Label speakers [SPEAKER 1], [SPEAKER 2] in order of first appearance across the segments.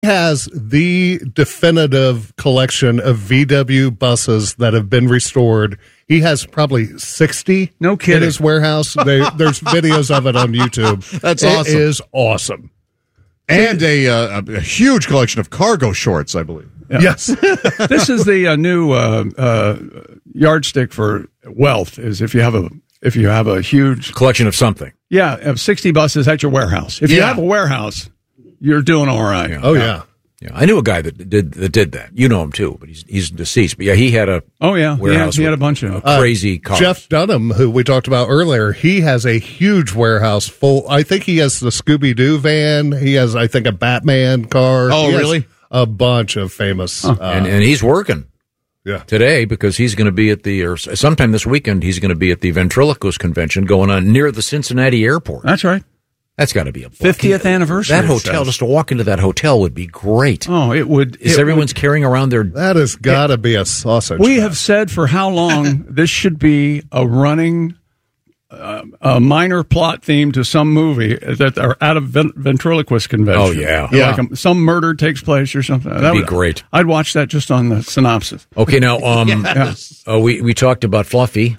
[SPEAKER 1] has the definitive collection of VW buses that have been restored. He has probably 60
[SPEAKER 2] no kidding.
[SPEAKER 1] in his warehouse. There's videos of it on YouTube.
[SPEAKER 3] That's awesome.
[SPEAKER 1] It is awesome.
[SPEAKER 3] And a huge collection of cargo shorts, I believe.
[SPEAKER 2] Yeah.
[SPEAKER 1] Yes.
[SPEAKER 2] This is the new yardstick for wealth, is if you have a huge
[SPEAKER 4] collection of something.
[SPEAKER 2] Yeah, of 60 buses at your warehouse. If you have a warehouse, you're doing all right.
[SPEAKER 4] Yeah.
[SPEAKER 1] Oh, yeah.
[SPEAKER 4] Yeah, I knew a guy that did that. You know him too, but he's deceased. But yeah, he had a warehouse.
[SPEAKER 2] He had a bunch of
[SPEAKER 4] crazy cars.
[SPEAKER 1] Jeff Dunham, who we talked about earlier, he has a huge warehouse full. I think he has the Scooby Doo van. He has, I think, a Batman car.
[SPEAKER 3] Oh, really?
[SPEAKER 1] A bunch of famous,
[SPEAKER 4] and he's working.
[SPEAKER 1] Yeah.
[SPEAKER 4] Today, because he's going to be at or sometime this weekend, he's going to be at the Ventriloquist Convention going on near the Cincinnati airport.
[SPEAKER 2] That's right.
[SPEAKER 4] That's got to be a
[SPEAKER 2] 50th anniversary.
[SPEAKER 4] That hotel, just to walk into that hotel would be great.
[SPEAKER 2] Oh, it would.
[SPEAKER 4] Everyone's carrying around their...
[SPEAKER 1] That has got to be a sausage.
[SPEAKER 2] We have said for how long this should be a running, a minor plot theme to some movie that are out of Ventriloquist Convention.
[SPEAKER 4] Oh, yeah.
[SPEAKER 2] Like some murder takes place or something.
[SPEAKER 4] That'd be great.
[SPEAKER 2] I'd watch that just on the synopsis.
[SPEAKER 4] Okay, now, we talked about Fluffy.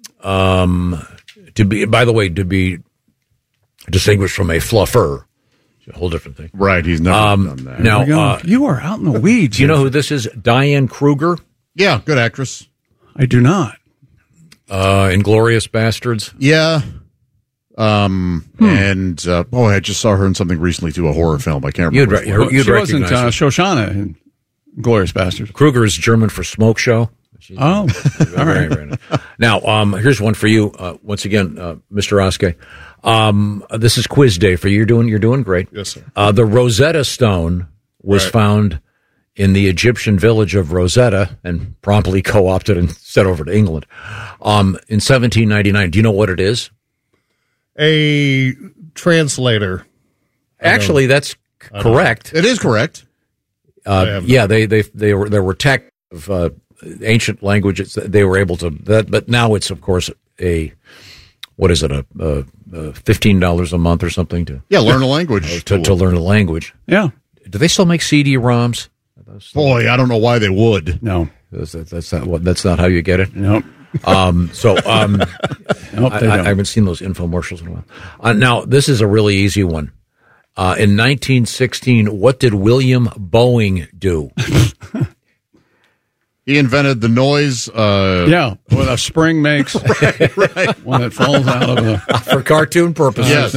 [SPEAKER 4] To be distinguished from a fluffer. It's a whole different thing.
[SPEAKER 3] Right, he's never done that.
[SPEAKER 4] Now,
[SPEAKER 2] you are out in the weeds.
[SPEAKER 4] Do you know who this is? Diane Kruger?
[SPEAKER 3] Yeah, good actress.
[SPEAKER 2] I do not.
[SPEAKER 4] Inglourious Bastards?
[SPEAKER 3] Yeah. And, I just saw her in something recently, too, a horror film. I can't remember.
[SPEAKER 2] She wasn't Shoshana in Inglourious Bastards.
[SPEAKER 4] Kruger is German for smoke show.
[SPEAKER 2] All right.
[SPEAKER 4] Very nice. Now, here's one for you. Once again, Mr. Oskey. This is quiz day for you. You're doing great.
[SPEAKER 1] Yes, sir.
[SPEAKER 4] The Rosetta Stone was found in the Egyptian village of Rosetta and promptly co-opted and sent over to England in 1799. Do you know what it is?
[SPEAKER 1] A translator.
[SPEAKER 4] Actually, that's correct.
[SPEAKER 3] It is correct.
[SPEAKER 4] There were texts of ancient languages that they were able to. But now it's, of course, $15 a month or something to
[SPEAKER 3] learn a language
[SPEAKER 4] to learn a language.
[SPEAKER 2] Yeah.
[SPEAKER 4] Do they still make CD-ROMs?
[SPEAKER 3] Boy, I don't know why they would.
[SPEAKER 2] No,
[SPEAKER 4] that's not how you get it.
[SPEAKER 2] Nope.
[SPEAKER 4] Nope, I haven't seen those infomercials in a while. Now, this is a really easy one. In 1916, what did William Boeing do?
[SPEAKER 3] He invented the noise.
[SPEAKER 2] What a spring makes
[SPEAKER 3] right.
[SPEAKER 2] when it falls out of a...
[SPEAKER 4] For cartoon purposes.
[SPEAKER 3] Yes.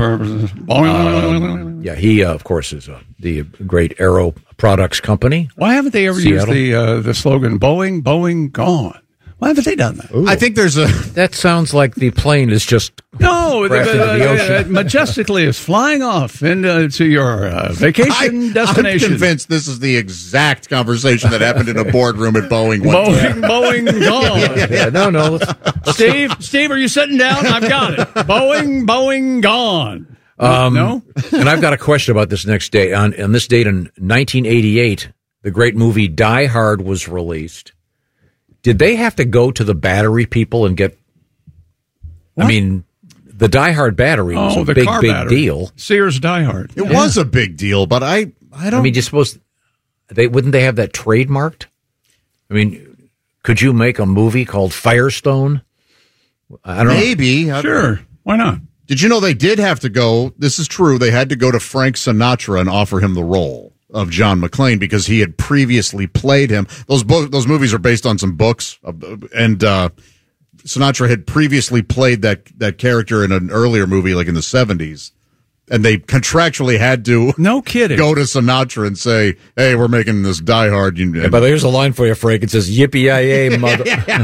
[SPEAKER 4] He, of course, is the great Aero Products company.
[SPEAKER 2] Why haven't they ever
[SPEAKER 4] Seattle.
[SPEAKER 2] used the slogan, Boeing gone? Why haven't they done that?
[SPEAKER 3] Ooh. I think there's a...
[SPEAKER 4] That sounds like the plane is just...
[SPEAKER 2] No,
[SPEAKER 4] the ocean.
[SPEAKER 2] majestically is flying off into your vacation destination.
[SPEAKER 3] I'm convinced this is the exact conversation that happened in a boardroom at Boeing one time.
[SPEAKER 2] Boeing gone.
[SPEAKER 4] No.
[SPEAKER 2] Steve, are you sitting down? I've got it. Boeing gone. No?
[SPEAKER 4] And I've got a question about this next day. On this date in 1988, the great movie Die Hard was released. Did they have to go to the battery people and get...
[SPEAKER 2] What?
[SPEAKER 4] I mean, the Die Hard battery was a big deal.
[SPEAKER 2] Sears Die Hard.
[SPEAKER 3] It was a big deal, but I don't...
[SPEAKER 4] I mean, wouldn't they have that trademarked? I mean, could you make a movie called Firestone? I don't know.
[SPEAKER 3] Maybe.
[SPEAKER 2] Sure. Why not?
[SPEAKER 3] Did you know they did have to go... This is true. They had to go to Frank Sinatra and offer him the role of John McClane because he had previously played him. Those movies are based on some books, and Sinatra had previously played that character in an earlier movie, like in the 70s, and they contractually had to
[SPEAKER 2] go to
[SPEAKER 3] Sinatra and say, "Hey, we're making this Die Hard."
[SPEAKER 4] But here's a line for you, Frank. It says, "Yippee-yi-yay, mother."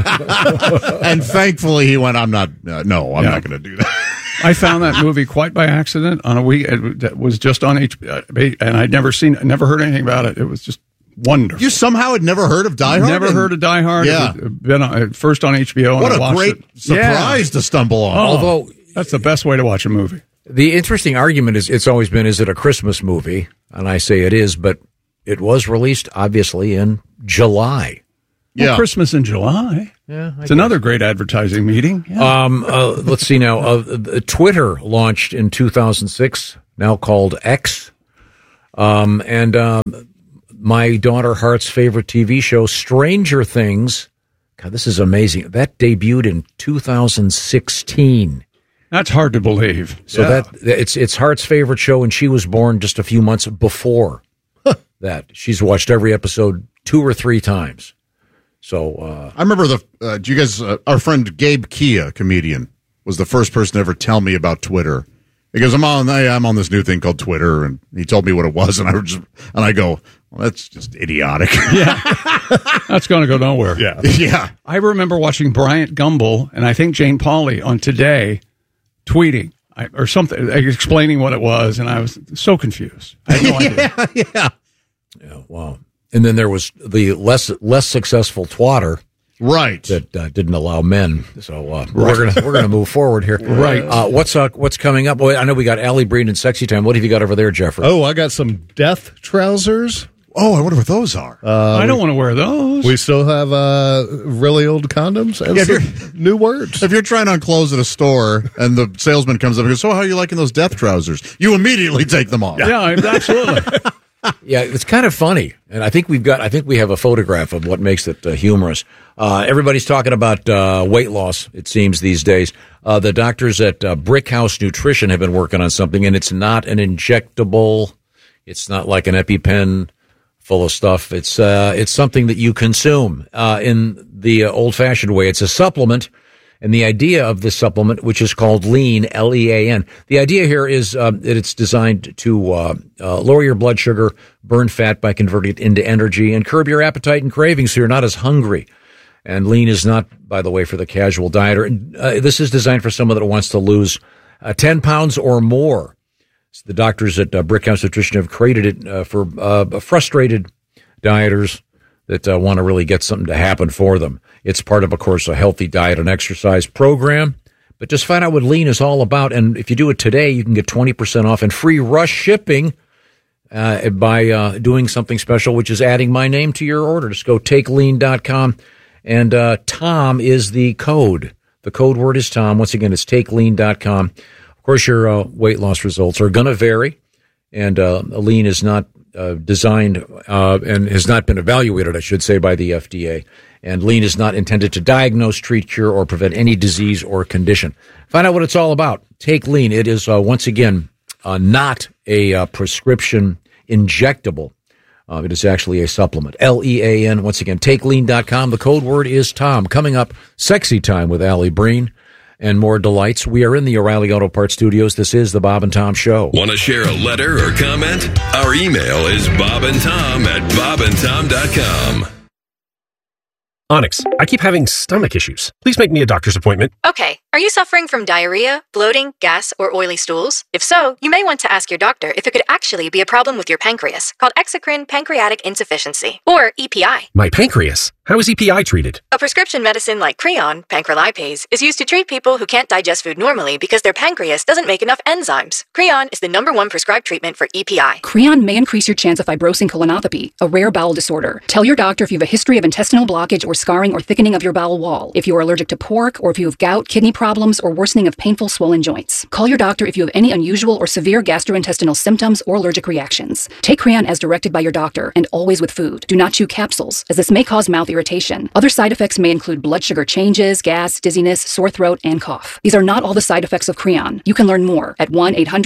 [SPEAKER 3] And thankfully, he went, "I'm not. No, I'm not going to do that."
[SPEAKER 2] I found that movie quite by accident on a week. It was just on HBO, and I'd never heard anything about it. It was just wonderful.
[SPEAKER 3] You somehow had never heard of Die Hard?
[SPEAKER 2] Never heard of Die Hard.
[SPEAKER 3] Yeah.
[SPEAKER 2] It had been first on HBO.
[SPEAKER 3] What
[SPEAKER 2] and I
[SPEAKER 3] a great surprise to stumble on.
[SPEAKER 4] Although
[SPEAKER 2] that's the best way to watch a movie.
[SPEAKER 4] The interesting argument it's always been, is it a Christmas movie? And I say it is, but it was released, obviously, in July.
[SPEAKER 2] Well, Christmas in July.
[SPEAKER 4] Yeah,
[SPEAKER 2] it's another great advertising meeting. Yeah.
[SPEAKER 4] Let's see now. Twitter launched in 2006, now called X. My daughter Hart's favorite TV show, Stranger Things. God, this is amazing. That debuted in 2016.
[SPEAKER 2] That's hard to believe.
[SPEAKER 4] So it's Hart's favorite show, and she was born just a few months before that. She's watched every episode 2 or 3 times. So
[SPEAKER 3] I remember do you guys? Our friend Gabe Kia, comedian, was the first person to ever tell me about Twitter. He goes, I'm on this new thing called Twitter, and he told me what it was, and I go, well, that's just idiotic.
[SPEAKER 2] Yeah, that's going to go nowhere.
[SPEAKER 3] Yeah.
[SPEAKER 2] I remember watching Bryant Gumbel and I think Jane Pauley on Today tweeting or something, explaining what it was, and I was so confused. I had no idea.
[SPEAKER 4] Yeah, wow. And then there was the less successful Twatter.
[SPEAKER 3] Right.
[SPEAKER 4] That didn't allow men. So we're gonna move forward here.
[SPEAKER 2] Right.
[SPEAKER 4] What's coming up? Well, I know we got Allie Breen and Sexy Time. What have you got over there, Jeffrey?
[SPEAKER 1] Oh, I got some death trousers.
[SPEAKER 3] Oh, I wonder what those are.
[SPEAKER 2] I don't want to wear those.
[SPEAKER 1] We still have really old condoms and some new words.
[SPEAKER 3] If you're trying on clothes at a store and the salesman comes up and goes, so how are you liking those death trousers? You immediately take them off.
[SPEAKER 2] Yeah, absolutely.
[SPEAKER 4] Yeah, it's kind of funny, and I think we have a photograph of what makes it humorous. Everybody's talking about weight loss, it seems, these days. The doctors at Brick House Nutrition have been working on something, and it's not an injectable. It's not like an EpiPen full of stuff. It's something that you consume in the old-fashioned way. It's a supplement. And the idea of this supplement, which is called Lean, L-E-A-N, the idea here is that it's designed to lower your blood sugar, burn fat by converting it into energy, and curb your appetite and cravings so you're not as hungry. And Lean is not, by the way, for the casual dieter. This is designed for someone that wants to lose 10 pounds or more. So the doctors at Brick House Nutrition have created it for frustrated dieters that want to really get something to happen for them. It's part of course, a healthy diet and exercise program. But just find out what Lean is all about. And if you do it today, you can get 20% off and free rush shipping by doing something special, which is adding my name to your order. Just go takelean.com. And Tom is the code. The code word is Tom. Once again, it's takelean.com. Of course, your weight loss results are going to vary. And Lean is not designed and has not been evaluated, I should say, by the FDA. And Lean is not intended to diagnose, treat, cure, or prevent any disease or condition. Find out what it's all about. Take Lean. It is, once again, not a prescription injectable. It is actually a supplement. L-E-A-N. Once again, takelean.com. The code word is Tom. Coming up, Sexy Time with Allie Breen. And more delights. We are in the O'Reilly Auto Parts Studios. This is the Bob and Tom Show.
[SPEAKER 5] Want to share a letter or comment? Our email is bobandtom@bobandtom.com.
[SPEAKER 6] Onyx, I keep having stomach issues. Please make me a doctor's appointment.
[SPEAKER 7] Okay. Are you suffering from diarrhea, bloating, gas, or oily stools? If so, you may want to ask your doctor if it could actually be a problem with your pancreas, called exocrine pancreatic insufficiency, or EPI.
[SPEAKER 6] My pancreas? How is EPI treated?
[SPEAKER 7] A prescription medicine like Creon, pancrelipase, is used to treat people who can't digest food normally because their pancreas doesn't make enough enzymes. Creon is the #1 prescribed treatment for EPI.
[SPEAKER 8] Creon may increase your chance of fibrosing colonopathy, a rare bowel disorder. Tell your doctor if you have a history of intestinal blockage or scarring or thickening of your bowel wall, if you are allergic to pork, or if you have gout, kidney problems, or worsening of painful swollen joints. Call your doctor if you have any unusual or severe gastrointestinal symptoms or allergic reactions. Take Creon as directed by your doctor, and always with food. Do not chew capsules, as this may cause mouth irritation. Other side effects may include blood sugar changes, gas, dizziness, sore throat, and cough. These are not all the side effects of Creon. You can learn more at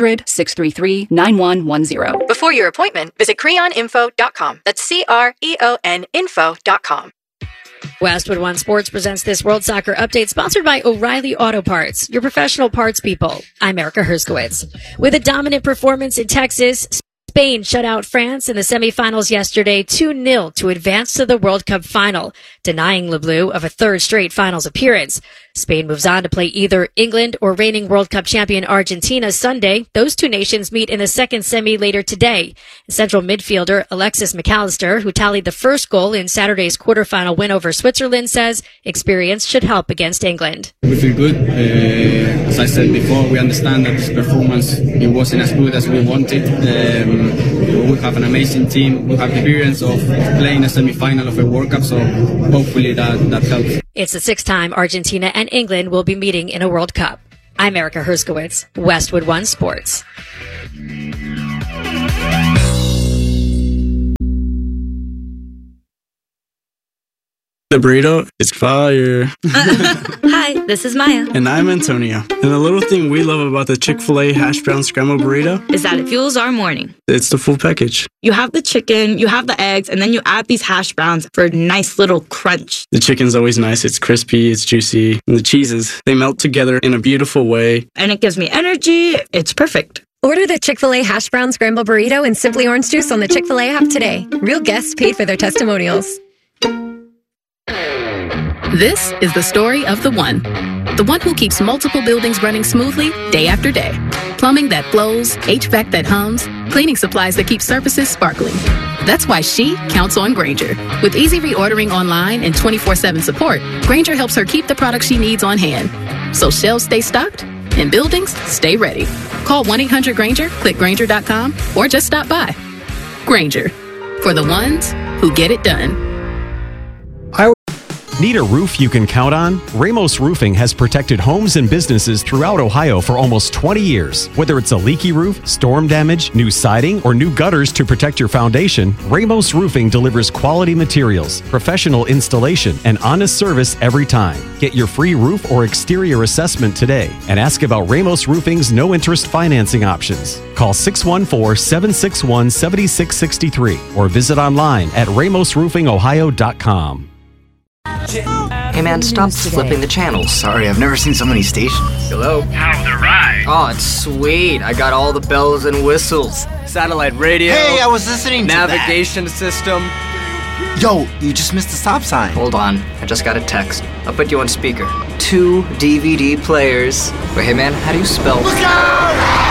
[SPEAKER 8] 1-800-633-9110.
[SPEAKER 7] Before your appointment, visit creoninfo.com. That's CREON info.com.
[SPEAKER 9] Westwood One Sports presents this World Soccer Update, sponsored by O'Reilly Auto Parts, your professional parts people. I'm Erica Herskowitz. With a dominant performance in Texas, Spain shut out France in the semifinals yesterday 2-0 to advance to the World Cup final, denying Le Bleu of a third straight finals appearance. Spain moves on to play either England or reigning World Cup champion Argentina Sunday. Those two nations meet in the second semi later today. Central midfielder Alexis McAllister, who tallied the first goal in Saturday's quarterfinal win over Switzerland, says experience should help against England.
[SPEAKER 10] We feel good. As I said before, we understand that this performance, it wasn't as good as we wanted. We have an amazing team. We have the experience of playing a semi-final of a World Cup, so hopefully that helps.
[SPEAKER 9] It's the 6th time Argentina and England will be meeting in a World Cup. I'm Erica Herskowitz, Westwood One Sports.
[SPEAKER 11] The burrito, it's fire.
[SPEAKER 12] Hi, this is Maya.
[SPEAKER 11] And I'm Antonio. And the little thing we love about the Chick-fil-A hash brown scrambled burrito
[SPEAKER 12] is that it fuels our morning.
[SPEAKER 11] It's the full package.
[SPEAKER 12] You have the chicken, you have the eggs, and then you add these hash browns for a nice little crunch.
[SPEAKER 11] The chicken's always nice. It's crispy, it's juicy. And the cheeses, they melt together in a beautiful way.
[SPEAKER 12] And it gives me energy. It's perfect.
[SPEAKER 13] Order the Chick-fil-A hash brown scramble burrito and Simply Orange Juice on the Chick-fil-A app today. Real guests paid for their testimonials.
[SPEAKER 14] This is the story of the one who keeps multiple buildings running smoothly day after day. Plumbing that flows, HVAC that hums, cleaning supplies that keep surfaces sparkling. That's why she counts on Grainger. With easy reordering online and 24/7 support, Grainger helps her keep the products she needs on hand. So shelves stay stocked and buildings stay ready. Call 1-800-GRAINGER, click Grainger.com, or just stop by. Grainger, for the ones who get it done.
[SPEAKER 6] Need a roof you can count on? Ramos Roofing has protected homes and businesses throughout Ohio for almost 20 years. Whether it's a leaky roof, storm damage, new siding, or new gutters to protect your foundation, Ramos Roofing delivers quality materials, professional installation, and honest service every time. Get your free roof or exterior assessment today and ask about Ramos Roofing's no-interest financing options. Call 614-761-7663 or visit online at ramosroofingohio.com.
[SPEAKER 15] Hey man, stop flipping the channels. Sorry, I've never seen so many stations. Hello?
[SPEAKER 16] How's the ride?
[SPEAKER 15] Oh, it's sweet. I got all the bells and whistles. Satellite radio.
[SPEAKER 16] Hey, I was listening to
[SPEAKER 15] navigation system.
[SPEAKER 16] Yo, you just missed the stop sign.
[SPEAKER 15] Hold on, I just got a text. I'll put you on speaker. 2 DVD players. But hey man, how do you spell?
[SPEAKER 16] Look out!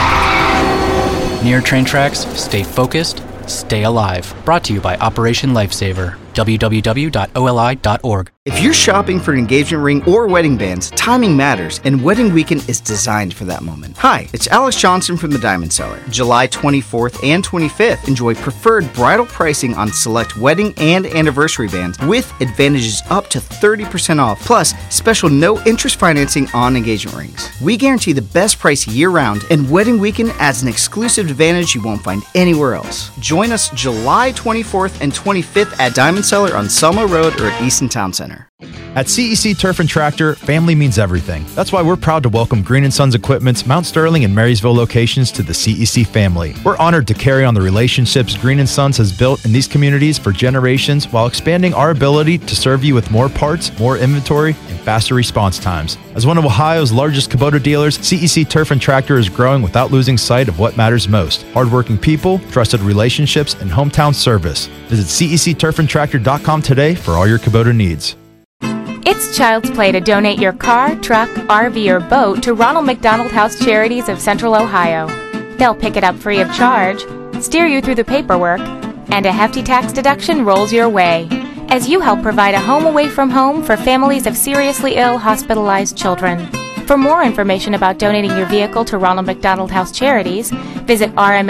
[SPEAKER 17] Near train tracks, stay focused, stay alive. Brought to you by Operation Lifesaver. www.oli.org.
[SPEAKER 18] If you're shopping for an engagement ring or wedding bands, timing matters, and Wedding Weekend is designed for that moment. Hi, it's Alex Johnson from the Diamond Cellar. July 24th and 25th, enjoy preferred bridal pricing on select wedding and anniversary bands with advantages up to 30% off, plus special no-interest financing on engagement rings. We guarantee the best price year-round, and Wedding Weekend adds an exclusive advantage you won't find anywhere else. Join us July 24th and 25th at Diamond Cellar on Selma Road or at Easton Town Center.
[SPEAKER 19] At CEC Turf and Tractor, family means everything. That's why we're proud to welcome Green & Sons Equipment's Mount Sterling and Marysville locations to the CEC family. We're honored to carry on the relationships Green & Sons has built in these communities for generations while expanding our ability to serve you with more parts, more inventory, and faster response times. As one of Ohio's largest Kubota dealers, CEC Turf and Tractor is growing without losing sight of what matters most: hardworking people, trusted relationships, and hometown service. Visit CECTurfandTractor.com today for all your Kubota needs.
[SPEAKER 20] It's child's play to donate your car, truck, RV, or boat to Ronald McDonald House Charities of Central Ohio. They'll pick it up free of charge, steer you through the paperwork, and a hefty tax deduction rolls your way as you help provide a home away from home for families of seriously ill, hospitalized children. For more information about donating your vehicle to Ronald McDonald House Charities, visit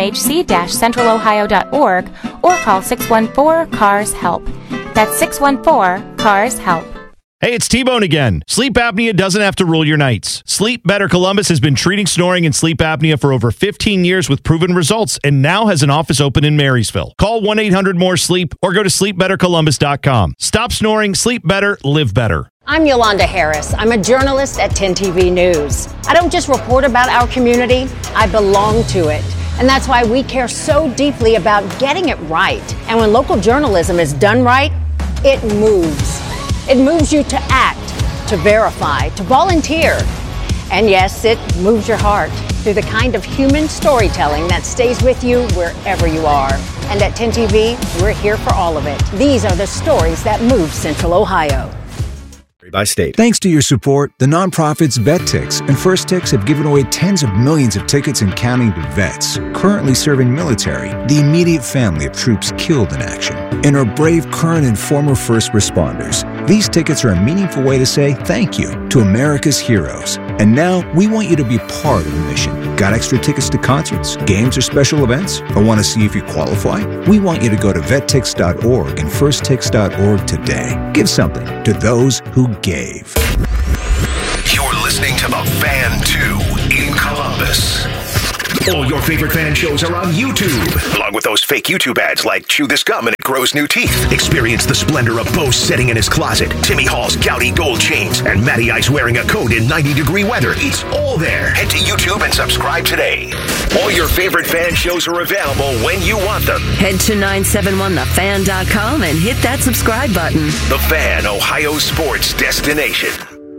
[SPEAKER 20] rmhc-centralohio.org or call 614-CARS-HELP. That's 614-CARS-HELP.
[SPEAKER 21] Hey, it's T-Bone again. Sleep apnea doesn't have to rule your nights. Sleep Better Columbus has been treating snoring and sleep apnea for over 15 years with proven results and now has an office open in Marysville. Call 1-800-MORE-SLEEP or go to sleepbettercolumbus.com. Stop snoring, sleep better, live better.
[SPEAKER 22] I'm Yolanda Harris. I'm a journalist at 10 TV News. I don't just report about our community, I belong to it. And that's why we care so deeply about getting it right. And when local journalism is done right, it moves. It moves you to act, to verify, to volunteer. And yes, it moves your heart through the kind of human storytelling that stays with you wherever you are. And at 10 TV, we're here for all of it. These are the stories that move Central Ohio.
[SPEAKER 23] By state. Thanks to your support, the nonprofits VetTix and First Tix have given away tens of millions of tickets and counting to vets currently serving military, the immediate family of troops killed in action, and our brave current and former first responders. These tickets are a meaningful way to say thank you to America's heroes. And now we want you to be part of the mission. Got extra tickets to concerts, games, or special events? Or want to see if you qualify? We want you to go to vettix.org and firsttix.org today. Give something to those who gave.
[SPEAKER 5] You're listening to The Fan 2 in Columbus.
[SPEAKER 1] All your favorite fan shows are on YouTube, along with those fake YouTube ads like Chew This Gum and it grows new teeth. Experience the splendor of Bo sitting in his closet, Timmy Hall's gouty gold chains, and Matty Ice wearing a coat in 90-degree weather. It's all there. Head to YouTube and subscribe today. All your favorite fan shows are available when you want them.
[SPEAKER 2] Head to 971thefan.com and hit that subscribe button.
[SPEAKER 1] The Fan, Ohio sports destination.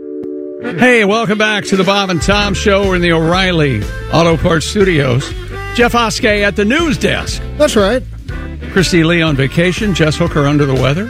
[SPEAKER 3] Hey, welcome back to the Bob and Tom Show. We're in the O'Reilly Auto Parts Studios. Jeff Oskey at the news desk.
[SPEAKER 24] That's right.
[SPEAKER 3] Christy Lee on vacation. Jess Hooker under the weather.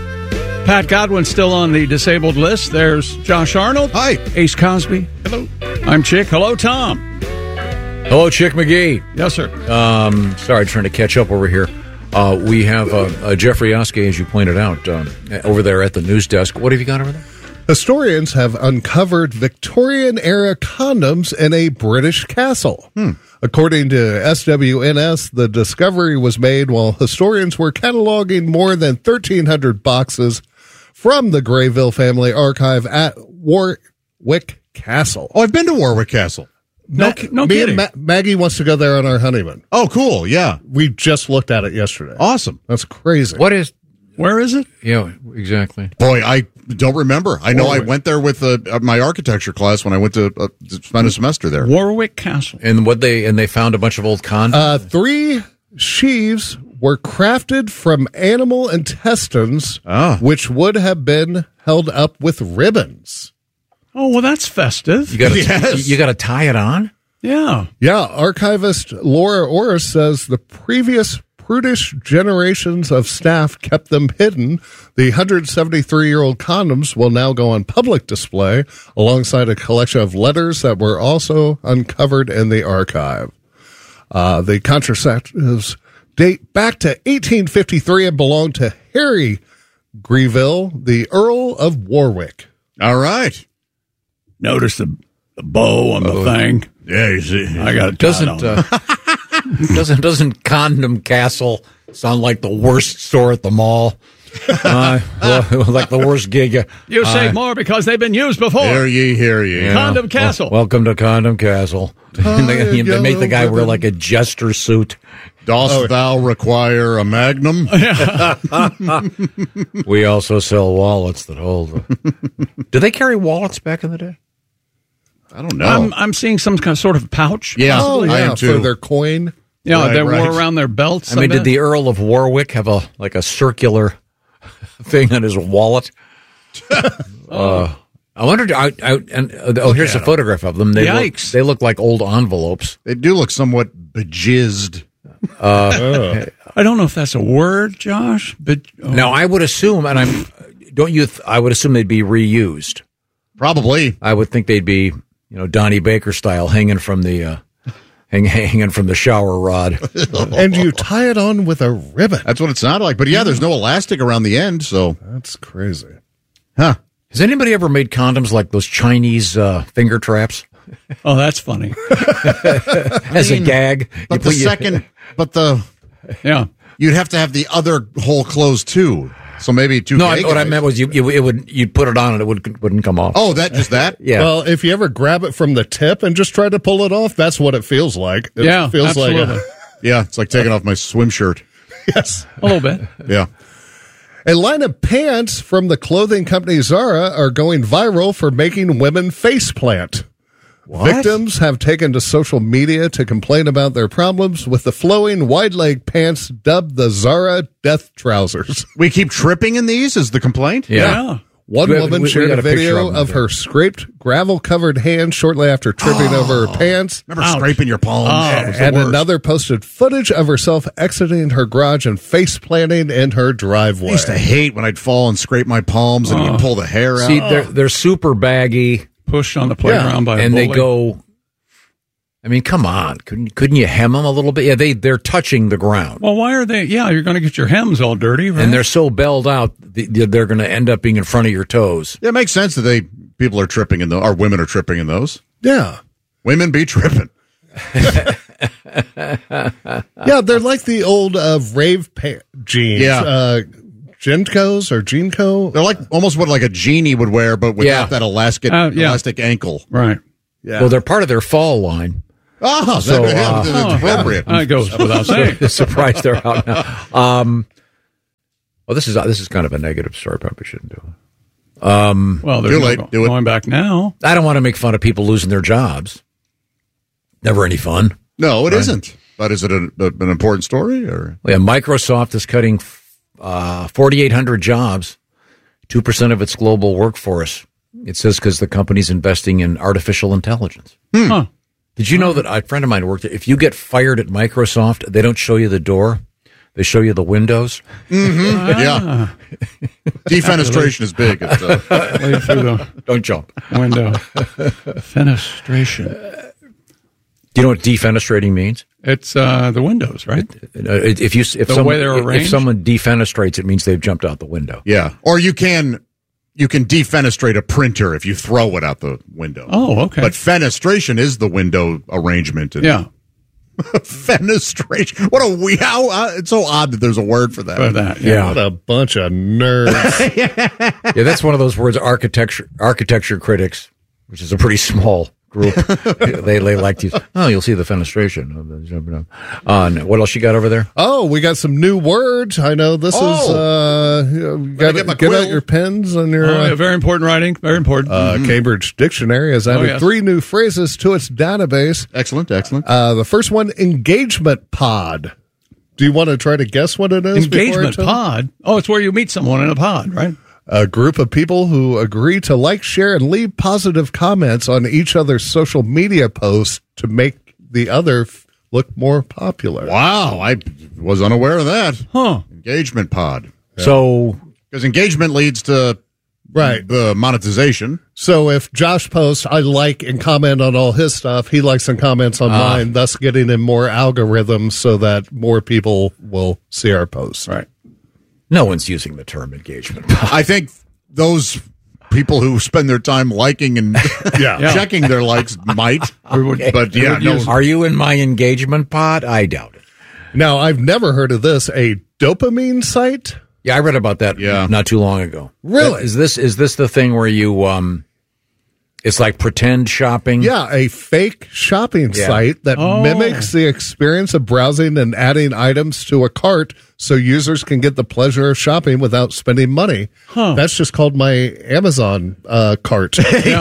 [SPEAKER 3] Pat Godwin still on the disabled list. There's Josh Arnold.
[SPEAKER 24] Hi.
[SPEAKER 3] Ace Cosby.
[SPEAKER 24] Hello.
[SPEAKER 3] I'm Chick. Hello, Tom.
[SPEAKER 4] Hello, Chick McGee.
[SPEAKER 3] Yes, sir.
[SPEAKER 4] Sorry, trying to catch up over here. We have Jeffrey Oskey, as you pointed out, over there at the news desk. What have you got over there?
[SPEAKER 24] Historians have uncovered Victorian-era condoms in a British castle. According to SWNS, the discovery was made while historians were cataloging more than 1,300 boxes from the Greyville family archive at Warwick Castle.
[SPEAKER 25] Oh, I've been to Warwick Castle.
[SPEAKER 3] No
[SPEAKER 24] Me
[SPEAKER 3] kidding.
[SPEAKER 24] and Maggie wants to go there on our honeymoon.
[SPEAKER 25] Oh, cool. Yeah.
[SPEAKER 24] We just looked at it yesterday.
[SPEAKER 25] Awesome.
[SPEAKER 24] That's crazy.
[SPEAKER 3] Where is it?
[SPEAKER 4] Yeah, exactly.
[SPEAKER 25] Boy, I don't remember. I know I went there with my architecture class when I went to spend a semester there.
[SPEAKER 3] Warwick Castle.
[SPEAKER 4] And they found a bunch of old condoms?
[SPEAKER 24] 3 sheaves were crafted from animal intestines, which would have been held up with ribbons.
[SPEAKER 3] Oh, well, that's festive.
[SPEAKER 4] You got to tie it on?
[SPEAKER 3] Yeah.
[SPEAKER 24] Yeah, archivist Laura Orris says the previous prudish generations of staff kept them hidden. The 173-year-old condoms will now go on public display alongside a collection of letters that were also uncovered in the archive. The contraceptives date back to 1853 and belong to Harry Greyville, the Earl of Warwick.
[SPEAKER 25] All right.
[SPEAKER 3] Notice the bow on the thing.
[SPEAKER 25] Yeah, you see.
[SPEAKER 3] I got it.
[SPEAKER 4] Doesn't Condom Castle sound like the worst store at the mall? Like the worst gig.
[SPEAKER 3] You save more because they've been used before.
[SPEAKER 25] Hear ye.
[SPEAKER 3] Condom Castle.
[SPEAKER 4] Welcome to Condom Castle. They make the guy wear like a jester suit.
[SPEAKER 25] Dost thou require a magnum?
[SPEAKER 4] We also sell wallets that hold. Did they carry wallets back in the day?
[SPEAKER 25] I don't know.
[SPEAKER 3] I'm seeing some kind of sort of pouch.
[SPEAKER 25] Yeah,
[SPEAKER 24] I
[SPEAKER 25] am too.
[SPEAKER 24] For their coin.
[SPEAKER 3] Yeah, they wore around their belts.
[SPEAKER 4] I mean, did the Earl of Warwick have a circular thing on his wallet? I wondered. Here's a photograph of them.
[SPEAKER 3] Yikes!
[SPEAKER 4] They look like old envelopes.
[SPEAKER 25] They do look somewhat bejizzed.
[SPEAKER 3] I don't know if that's a word, Josh. But
[SPEAKER 4] now I would assume, and I would assume they'd be reused.
[SPEAKER 25] Probably.
[SPEAKER 4] I would think they'd be, Donnie Baker style, hanging from the hanging from the shower rod.
[SPEAKER 24] And you tie it on with a ribbon.
[SPEAKER 25] That's what it sounded like. But yeah, there's no elastic around the end, so
[SPEAKER 24] that's crazy.
[SPEAKER 25] Huh.
[SPEAKER 4] Has anybody ever made condoms like those Chinese finger traps?
[SPEAKER 3] Oh, that's funny.
[SPEAKER 4] As a gag.
[SPEAKER 25] But you'd have to have the other hole closed too. So maybe two.
[SPEAKER 4] No, what I meant was you'd put it on and it wouldn't come off.
[SPEAKER 25] Oh, that?
[SPEAKER 4] Yeah.
[SPEAKER 24] Well, if you ever grab it from the tip and just try to pull it off, that's what it feels like. It feels
[SPEAKER 3] absolutely.
[SPEAKER 25] Yeah, it's like taking off my swim shirt.
[SPEAKER 24] Yes.
[SPEAKER 3] A little bit.
[SPEAKER 25] Yeah.
[SPEAKER 24] A line of pants from the clothing company Zara are going viral for making women faceplant.
[SPEAKER 4] What?
[SPEAKER 24] Victims have taken to social media to complain about their problems with the flowing wide-leg pants dubbed the Zara death trousers.
[SPEAKER 25] We keep tripping in these is the complaint?
[SPEAKER 24] Yeah. One woman shared a video of her scraped, gravel-covered hand shortly after tripping over her pants.
[SPEAKER 25] Remember scraping your palms?
[SPEAKER 24] And another posted footage of herself exiting her garage and face-planting in her driveway.
[SPEAKER 25] I used to hate when I'd fall and scrape my palms and you'd pull the hair out.
[SPEAKER 4] See, they're super baggy.
[SPEAKER 3] Pushed on the playground by a bully.
[SPEAKER 4] They go. I mean, come on! Couldn't you hem them a little bit? Yeah, they're touching the ground.
[SPEAKER 3] Well, why are they? Yeah, you're going to get your hems all dirty, right?
[SPEAKER 4] And they're so belled out, they're going to end up being in front of your toes.
[SPEAKER 25] Yeah, it makes sense that people are tripping in those, or women are tripping in those.
[SPEAKER 24] Yeah,
[SPEAKER 25] women be tripping.
[SPEAKER 24] Yeah, they're like the old rave jeans.
[SPEAKER 25] Yeah.
[SPEAKER 24] Genkos or Genco.
[SPEAKER 25] They're like almost what like a genie would wear, but without that elastic ankle.
[SPEAKER 3] Right.
[SPEAKER 24] Yeah.
[SPEAKER 4] Well, they're part of their fall line.
[SPEAKER 25] Oh,
[SPEAKER 4] So,
[SPEAKER 25] that's appropriate.
[SPEAKER 3] That goes without saying.
[SPEAKER 4] Surprised they're out now. Well, this is kind of a negative story. Probably shouldn't do it.
[SPEAKER 3] Well, they're going back now.
[SPEAKER 4] I don't want to make fun of people losing their jobs. Never any fun.
[SPEAKER 25] No, it isn't. But is it an important story? Or
[SPEAKER 4] Yeah, Microsoft is cutting 4,800 jobs, 2% of its global workforce. It says because the company's investing in artificial intelligence.
[SPEAKER 3] Huh.
[SPEAKER 4] Did you know that a friend of mine worked there? If you get fired at Microsoft, they don't show you the door. They show you the windows.
[SPEAKER 25] Mm-hmm. Yeah. Defenestration is big.
[SPEAKER 4] Don't jump.
[SPEAKER 3] Window. Fenestration.
[SPEAKER 4] Do you know what defenestrating means?
[SPEAKER 3] It's the windows, right?
[SPEAKER 4] If someone defenestrates, it means they've jumped out the window.
[SPEAKER 25] Yeah. Or you can defenestrate a printer if you throw it out the window.
[SPEAKER 3] Oh, okay.
[SPEAKER 25] But fenestration is the window arrangement.
[SPEAKER 3] Yeah.
[SPEAKER 25] Fenestration. It's so odd that there's a word for that.
[SPEAKER 24] What a bunch of nerds.
[SPEAKER 4] Yeah, that's one of those words, architecture critics, which is a pretty small group. they like to use. Oh, you'll see the fenestration. What else you got over there?
[SPEAKER 24] Oh, we got some new words. I know this is. Get out your pens and your.
[SPEAKER 3] Very important writing. Very important.
[SPEAKER 24] Cambridge Dictionary has added 3 new phrases to its database.
[SPEAKER 25] Excellent.
[SPEAKER 24] The first one, engagement pod. Do you want to try to guess what it is?
[SPEAKER 3] Engagement pod? Oh, it's where you meet someone in a pod, right?
[SPEAKER 24] A group of people who agree to like, share, and leave positive comments on each other's social media posts to make the other look more popular.
[SPEAKER 25] Wow, I was unaware of that.
[SPEAKER 3] Huh.
[SPEAKER 25] Engagement pod.
[SPEAKER 4] So,
[SPEAKER 25] because engagement leads to the monetization.
[SPEAKER 24] So if Josh posts, I like and comment on all his stuff, he likes and comments on mine, thus getting in more algorithms so that more people will see our posts.
[SPEAKER 3] Right.
[SPEAKER 4] No one's using the term engagement.
[SPEAKER 25] I think those people who spend their time liking and checking their likes might. But no.
[SPEAKER 4] Are you in my engagement pod? I doubt it.
[SPEAKER 24] Now, I've never heard of this. A dopamine site?
[SPEAKER 4] Yeah, I read about that not too long ago.
[SPEAKER 24] Really?
[SPEAKER 4] Is this the thing where you it's like pretend shopping?
[SPEAKER 24] Yeah, a fake shopping site that mimics the experience of browsing and adding items to a cart so users can get the pleasure of shopping without spending money.
[SPEAKER 3] Huh.
[SPEAKER 24] That's just called my Amazon cart.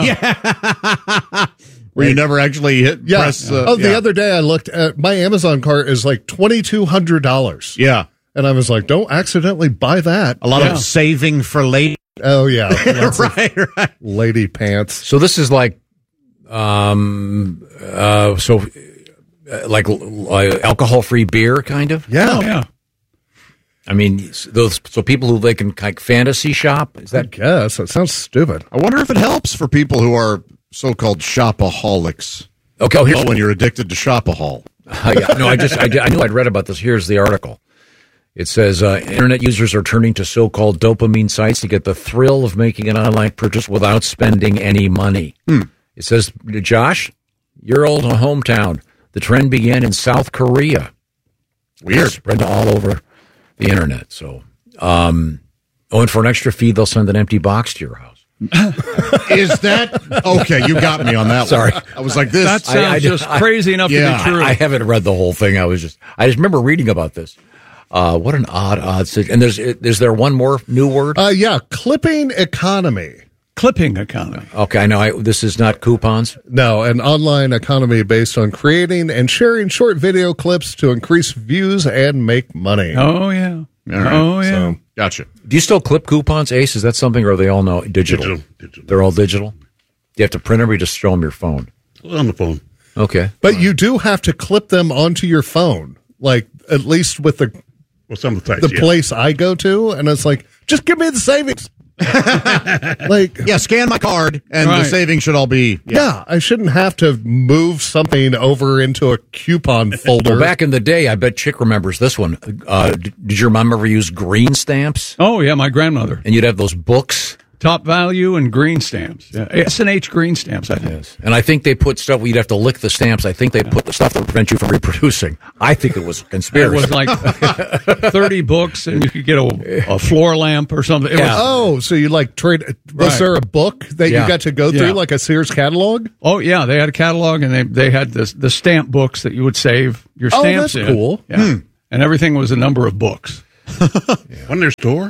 [SPEAKER 25] Where you never actually press.
[SPEAKER 24] The other day I looked at my Amazon cart is like $2,200.
[SPEAKER 25] Yeah.
[SPEAKER 24] And I was like, don't accidentally buy that.
[SPEAKER 25] A lot of saving for late.
[SPEAKER 24] Oh, yeah.
[SPEAKER 25] right.
[SPEAKER 24] Lady pants.
[SPEAKER 4] So this is like, alcohol-free beer, kind of?
[SPEAKER 24] Yeah.
[SPEAKER 3] Oh, yeah.
[SPEAKER 4] I mean, so people who they can like fantasy shop? Is that?
[SPEAKER 24] I guess. That sounds stupid.
[SPEAKER 25] I wonder if it helps for people who are so-called shopaholics.
[SPEAKER 4] Okay.
[SPEAKER 25] When you're addicted to shopahol.
[SPEAKER 4] No, I knew I'd read about this. Here's the article. It says internet users are turning to so-called dopamine sites to get the thrill of making an online purchase without spending any money. It says, Josh, your old hometown. The trend began in South Korea.
[SPEAKER 25] Weird.
[SPEAKER 4] Spread all over the internet. So, and for an extra fee, they'll send an empty box to your house.
[SPEAKER 25] Is that okay? You got me on that.
[SPEAKER 4] Sorry,
[SPEAKER 25] one. I was like this.
[SPEAKER 3] That sounds just crazy enough to be true.
[SPEAKER 4] I haven't read the whole thing. I just remember reading about this. What an odd situation. And is there one more new word?
[SPEAKER 24] Clipping economy.
[SPEAKER 3] Clipping economy.
[SPEAKER 4] Okay, I know. This is not coupons.
[SPEAKER 24] No, an online economy based on creating and sharing short video clips to increase views and make money.
[SPEAKER 3] Oh yeah.
[SPEAKER 25] Right.
[SPEAKER 3] Oh yeah.
[SPEAKER 25] So, gotcha.
[SPEAKER 4] Do you still clip coupons, Ace? Is that something, or are they all now digital?
[SPEAKER 7] Digital.
[SPEAKER 4] They're all digital. Do you have to print them, or you just show them your phone?
[SPEAKER 7] On the phone.
[SPEAKER 4] Okay,
[SPEAKER 24] but you do have to clip them onto your phone, like at least with the
[SPEAKER 7] some of the
[SPEAKER 24] place I go to, and it's like, just give me the savings.
[SPEAKER 25] Scan my card, and the savings should all be.
[SPEAKER 24] I shouldn't have to move something over into a coupon folder.
[SPEAKER 4] Well, back in the day, I bet Chick remembers this one. Did your mom ever use green stamps?
[SPEAKER 3] Oh yeah, my grandmother.
[SPEAKER 4] And you'd have those books
[SPEAKER 3] Top Value and green stamps. Yeah. S&H green stamps, I think.
[SPEAKER 4] Yes. And I think they put stuff where you'd have to lick the stamps. I think they put the stuff that would prevent you from reproducing. I think it was a conspiracy.
[SPEAKER 3] It was like 30 books, and you could get a floor lamp or something. It was,
[SPEAKER 24] so you like trade? Was there a book that you got to go through, like a Sears catalog?
[SPEAKER 3] Oh yeah, they had a catalog, and they had the stamp books that you would save your stamps in.
[SPEAKER 24] That's cool.
[SPEAKER 3] Yeah. And everything was a number of books.
[SPEAKER 7] Wasn't there a store?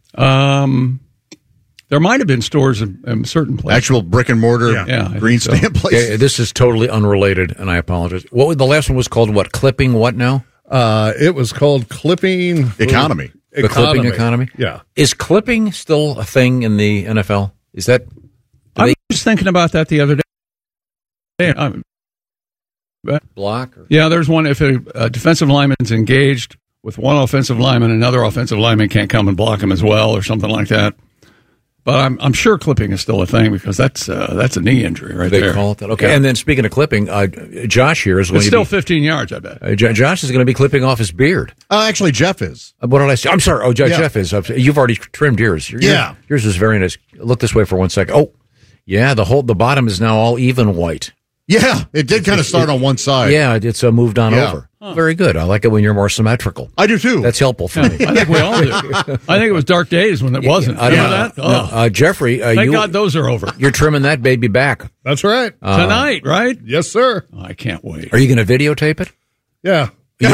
[SPEAKER 3] There might have been stores in certain places.
[SPEAKER 25] Actual brick and mortar green stamp places.
[SPEAKER 4] Yeah, this is totally unrelated, and I apologize. What the last one was called? What, Clipping? What now?
[SPEAKER 24] It was called Clipping
[SPEAKER 25] Economy.
[SPEAKER 4] The Clipping Economy.
[SPEAKER 24] Yeah.
[SPEAKER 4] Is clipping still a thing in the NFL? Is that?
[SPEAKER 3] I was thinking about that the other day.
[SPEAKER 4] Block?
[SPEAKER 3] Yeah, there's one. If a defensive lineman's engaged with one offensive lineman, another offensive lineman can't come and block him as well, or something like that. But I'm sure clipping is still a thing because that's a knee injury right there.
[SPEAKER 4] They call it that. Okay. Yeah. And then speaking of clipping, Josh here is going to be...
[SPEAKER 3] It's still 15 yards, I bet.
[SPEAKER 4] Josh is going to be clipping off his beard.
[SPEAKER 25] Actually, Jeff is.
[SPEAKER 4] What did I say? I'm sorry. Oh, Jeff is. You've already trimmed yours. Yours is very nice. Look this way for 1 second. Oh, yeah, the bottom is now all even white.
[SPEAKER 25] Yeah, it did kind of start on one side.
[SPEAKER 4] Yeah, it's moved on over. Huh. Very good. I like it when you're more symmetrical.
[SPEAKER 25] I do too.
[SPEAKER 4] That's helpful for me.
[SPEAKER 3] I think we all do. I think it was dark days when it wasn't.
[SPEAKER 4] I don't know that.
[SPEAKER 3] Oh.
[SPEAKER 4] Jeffrey,
[SPEAKER 3] thank God those are over.
[SPEAKER 4] You're trimming that baby back.
[SPEAKER 24] That's right.
[SPEAKER 3] Tonight, right?
[SPEAKER 24] Yes, sir.
[SPEAKER 3] Oh, I can't wait.
[SPEAKER 4] Are you going to videotape it?
[SPEAKER 24] Yeah.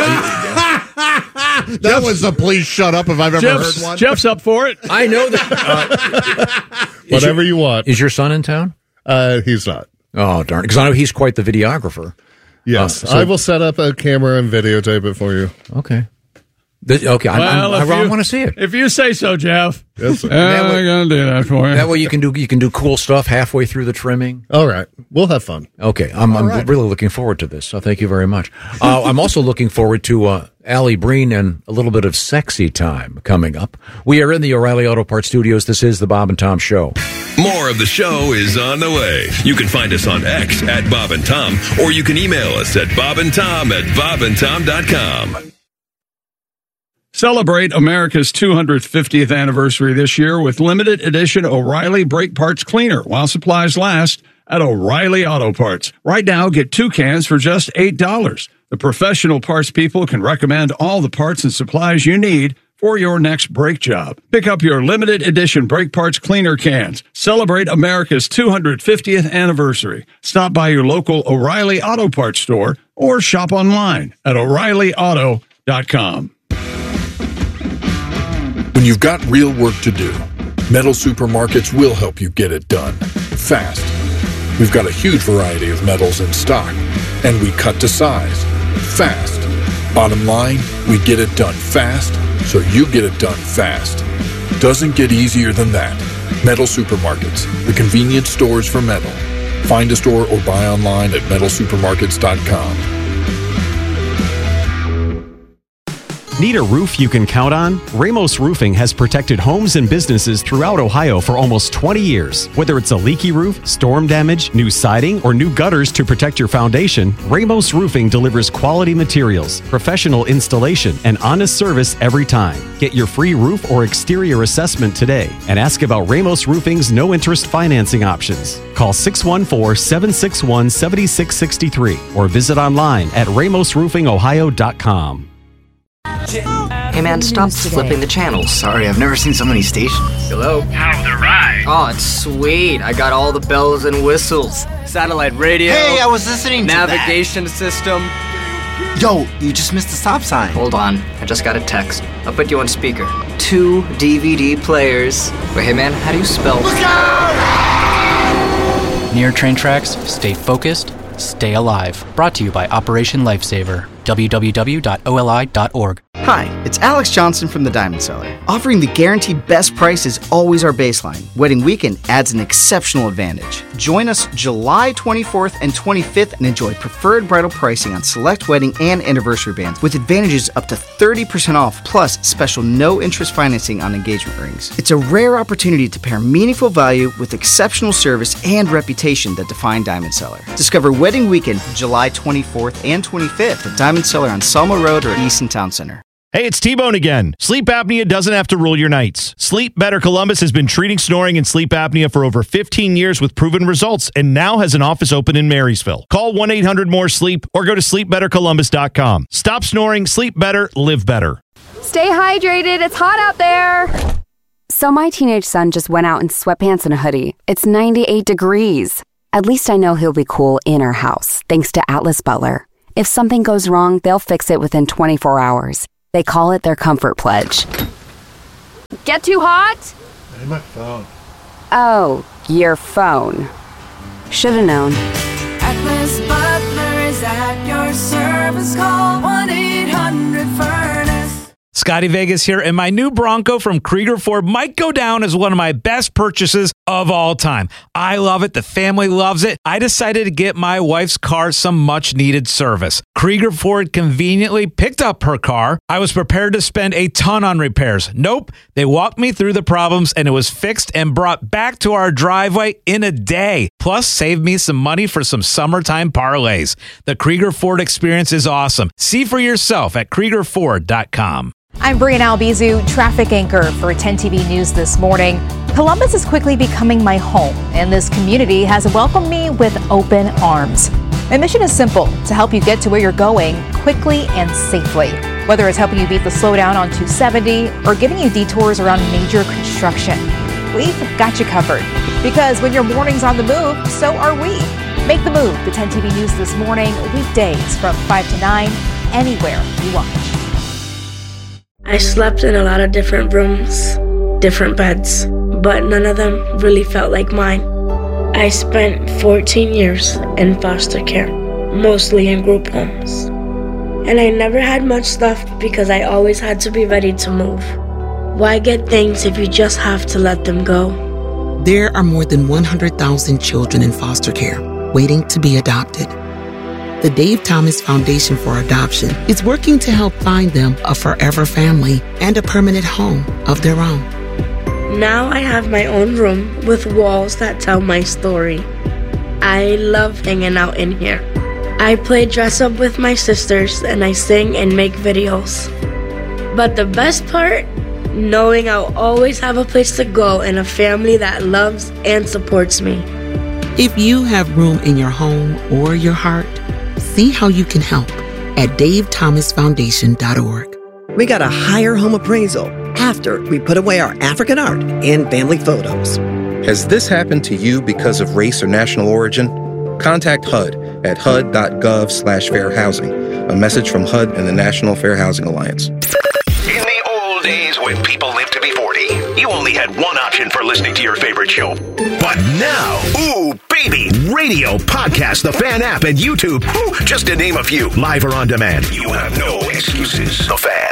[SPEAKER 25] That was a please shut up if I've ever heard one.
[SPEAKER 3] Jeff's up for it.
[SPEAKER 4] I know that.
[SPEAKER 24] Whatever you want.
[SPEAKER 4] Is your son in town?
[SPEAKER 24] He's not.
[SPEAKER 4] Oh, darn. Because I know he's quite the videographer.
[SPEAKER 24] Yes. I will set up a camera and videotape it for you.
[SPEAKER 4] Okay. I want to see it.
[SPEAKER 3] If you say so, Jeff.
[SPEAKER 24] Yes, sir.
[SPEAKER 3] We're going to do that for you.
[SPEAKER 4] That way you can do cool stuff halfway through the trimming.
[SPEAKER 24] All right. We'll have fun.
[SPEAKER 4] Okay. I'm really looking forward to this, so thank you very much. I'm also looking forward to Allie Breen and a little bit of sexy time coming up. We are in the O'Reilly Auto Parts Studios. This is the Bob and Tom Show.
[SPEAKER 5] More of the show is on the way. You can find us on X at Bob and Tom, or you can email us at bobandtom@bobandtom.com.
[SPEAKER 3] Celebrate America's 250th anniversary this year with limited edition O'Reilly Brake Parts Cleaner while supplies last at O'Reilly Auto Parts. Right now, get 2 cans for just $8. The professional parts people can recommend all the parts and supplies you need for your next brake job. Pick up your limited edition brake parts cleaner cans. Celebrate America's 250th anniversary. Stop by your local O'Reilly Auto Parts store or shop online at O'ReillyAuto.com.
[SPEAKER 8] When you've got real work to do, Metal Supermarkets will help you get it done fast. We've got a huge variety of metals in stock, and we cut to size fast. Bottom line, we get it done fast, so you get it done fast. Doesn't get easier than that. Metal Supermarkets, the convenience stores for metal. Find a store or buy online at metalsupermarkets.com.
[SPEAKER 6] Need a roof you can count on? Ramos Roofing has protected homes and businesses throughout Ohio for almost 20 years. Whether it's a leaky roof, storm damage, new siding, or new gutters to protect your foundation, Ramos Roofing delivers quality materials, professional installation, and honest service every time. Get your free roof or exterior assessment today and ask about Ramos Roofing's no-interest financing options. Call 614-761-7663 or visit online at ramosroofingohio.com.
[SPEAKER 15] Hey man, stop flipping the channels.
[SPEAKER 16] Sorry, I've never seen so many stations.
[SPEAKER 15] Hello?
[SPEAKER 16] How's the ride?
[SPEAKER 15] Oh, it's sweet. I got all the bells and whistles. Satellite radio.
[SPEAKER 16] Hey, I was listening to
[SPEAKER 15] navigation system.
[SPEAKER 16] Yo, you just missed the stop sign.
[SPEAKER 15] Hold on. I just got a text. I'll put you on speaker. 2 DVD players. Wait, hey man, how do you spell?
[SPEAKER 16] Look out!
[SPEAKER 17] Near train tracks, stay focused, stay alive. Brought to you by Operation Lifesaver. www.oli.org.
[SPEAKER 18] Hi, it's Alex Johnson from the Diamond Cellar. Offering the guaranteed best price is always our baseline. Wedding weekend adds an exceptional advantage. Join us July 24th and 25th and enjoy preferred bridal pricing on select wedding and anniversary bands with advantages up to 30% off plus special no-interest financing on engagement rings. It's a rare opportunity to pair meaningful value with exceptional service and reputation that define Diamond Cellar. Discover Wedding Weekend July 24th and 25th at Diamond Cellar on Selma Road or Easton Town Center.
[SPEAKER 21] Hey, it's T-Bone again. Sleep apnea doesn't have to rule your nights. Sleep Better Columbus has been treating snoring and sleep apnea for over 15 years with proven results and now has an office open in Marysville. Call 1-800-MORE-SLEEP or go to sleepbettercolumbus.com. Stop snoring, sleep better, live better.
[SPEAKER 9] Stay hydrated. It's hot out there.
[SPEAKER 10] So my teenage son just went out in sweatpants and a hoodie. It's 98 degrees. At least I know he'll be cool in our house, thanks to Atlas Butler. If something goes wrong, they'll fix it within 24 hours. They call it their comfort pledge.
[SPEAKER 9] Get too hot?
[SPEAKER 24] Hey, my phone.
[SPEAKER 10] Oh, your phone. Should've known.
[SPEAKER 11] Atlas Butler is at your service. Call 1-800-FURNACE.
[SPEAKER 12] Scotty Vegas here, and my new Bronco from Krieger Ford might go down as one of my best purchases of all time. I love it. The family loves it. I decided to get my wife's car some much-needed service. Krieger Ford conveniently picked up her car. I was prepared to spend a ton on repairs. Nope. They walked me through the problems, and it was fixed and brought back to our driveway in a day. Plus, saved me some money for some summertime parlays. The Krieger Ford experience is awesome. See for yourself at KriegerFord.com.
[SPEAKER 13] I'm Brianna Albizu, traffic anchor for 10 TV News this morning. Columbus is quickly becoming my home, and this community has welcomed me with open arms. My mission is simple, to help you get to where you're going quickly and safely. Whether it's helping you beat the slowdown on 270 or giving you detours around major construction, we've got you covered. Because when your morning's on the move, so are we. Make the move to 10 TV News this morning, weekdays from 5 to 9, anywhere you watch.
[SPEAKER 26] I slept in a lot of different rooms, different beds, but none of them really felt like mine. I spent 14 years in foster care, mostly in group homes. And I never had much stuff because I always had to be ready to move. Why get things if you just have to let them go?
[SPEAKER 27] There are more than 100,000 children in foster care waiting to be adopted. The Dave Thomas Foundation for Adoption is working to help find them a forever family and a permanent home of their own.
[SPEAKER 26] Now I have my own room with walls that tell my story. I love hanging out in here. I play dress up with my sisters and I sing and make videos. But the best part? Knowing I'll always have a place to go and a family that loves and supports me.
[SPEAKER 27] If you have room in your home or your heart, see how you can help at davethomasfoundation.org.
[SPEAKER 28] We got a higher home appraisal after we put away our African art and family photos.
[SPEAKER 29] Has this happened to you because of race or national origin? Contact HUD at hud.gov/fair housing. A message from HUD and the National Fair Housing Alliance.
[SPEAKER 1] In the old days when people lived to be 40, you only had one option for listening to your favorite show. But now, ooh, baby, radio, podcast, the Fan app, and YouTube, ooh, just to name a few, live or on demand. You have no excuses. The Fan.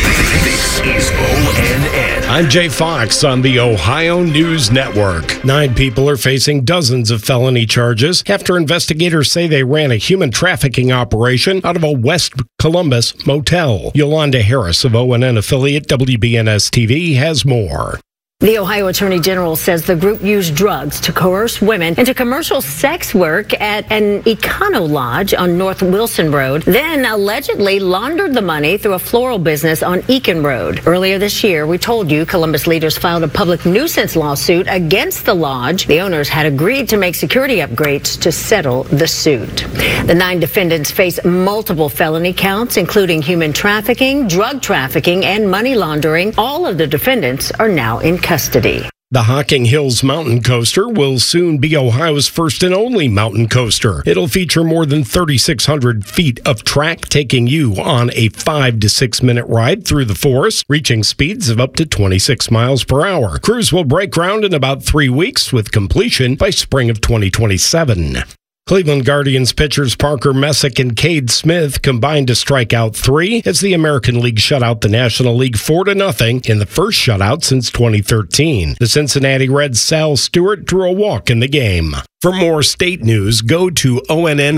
[SPEAKER 1] This is ONN.
[SPEAKER 30] I'm Jay Fox on the Ohio News Network. 9 people are facing dozens of felony charges after investigators say they ran a human trafficking operation out of a West Columbus motel. Yolanda Harris of ONN affiliate WBNS TV has more.
[SPEAKER 31] The Ohio Attorney General says the group used drugs to coerce women into commercial sex work at an Econo Lodge on North Wilson Road, then allegedly laundered the money through a floral business on Eakin Road. Earlier this year, we told you Columbus leaders filed a public nuisance lawsuit against the lodge. The owners had agreed to make security upgrades to settle the suit. The 9 defendants face multiple felony counts, including human trafficking, drug trafficking, and money laundering. All of the defendants are now in custody.
[SPEAKER 30] The Hocking Hills Mountain Coaster will soon be Ohio's first and only mountain coaster. It'll feature more than 3,600 feet of track, taking you on a 5 to 6 minute ride through the forest, reaching speeds of up to 26 miles per hour. Crews will break ground in about 3 weeks, with completion by spring of 2027. Cleveland Guardians pitchers Parker Messick and Cade Smith combined to strike out 3 as the American League shut out the National League 4-0 in the first shutout since 2013. The Cincinnati Reds' Sal Stewart drew a walk in the game. For more state news, go to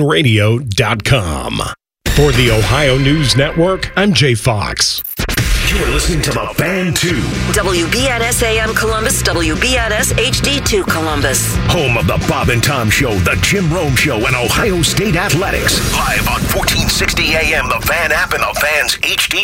[SPEAKER 30] onnradio.com. For the Ohio News Network, I'm Jay Fox.
[SPEAKER 1] You're listening to The Fan 2.
[SPEAKER 2] WBNS AM Columbus, WBNS HD2 Columbus.
[SPEAKER 1] Home of the Bob and Tom Show, the Jim Rome Show, and Ohio State Athletics. Live on 1460 AM, The Fan app, and The Fan's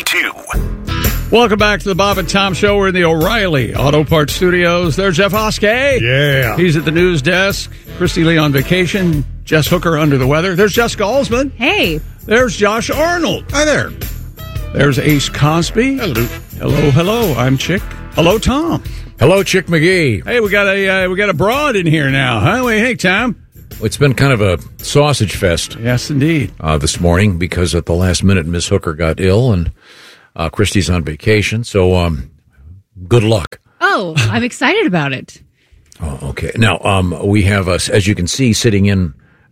[SPEAKER 1] HD2.
[SPEAKER 3] Welcome back to the Bob and Tom Show. We're in the O'Reilly Auto Parts Studios. There's Jeff Oskey.
[SPEAKER 24] Yeah.
[SPEAKER 3] He's at the news desk. Christy Lee on vacation. Jess Hooker under the weather. There's Jessica Alsman.
[SPEAKER 4] Hey.
[SPEAKER 3] There's Josh Arnold.
[SPEAKER 24] Hi there.
[SPEAKER 3] There's Ace Cosby.
[SPEAKER 24] Hello.
[SPEAKER 3] Hello. I'm Chick. Hello, Tom.
[SPEAKER 5] Hello, Chick McGee.
[SPEAKER 3] Hey, we got a broad in here now, huh? Hey, Tom.
[SPEAKER 5] It's been kind of a sausage fest.
[SPEAKER 3] Yes, indeed.
[SPEAKER 5] This morning, because at the last minute, Miss Hooker got ill and Christy's on vacation. So, good luck.
[SPEAKER 4] Oh, I'm excited about it.
[SPEAKER 5] Oh, okay. Now, we have us, as you can see, sitting in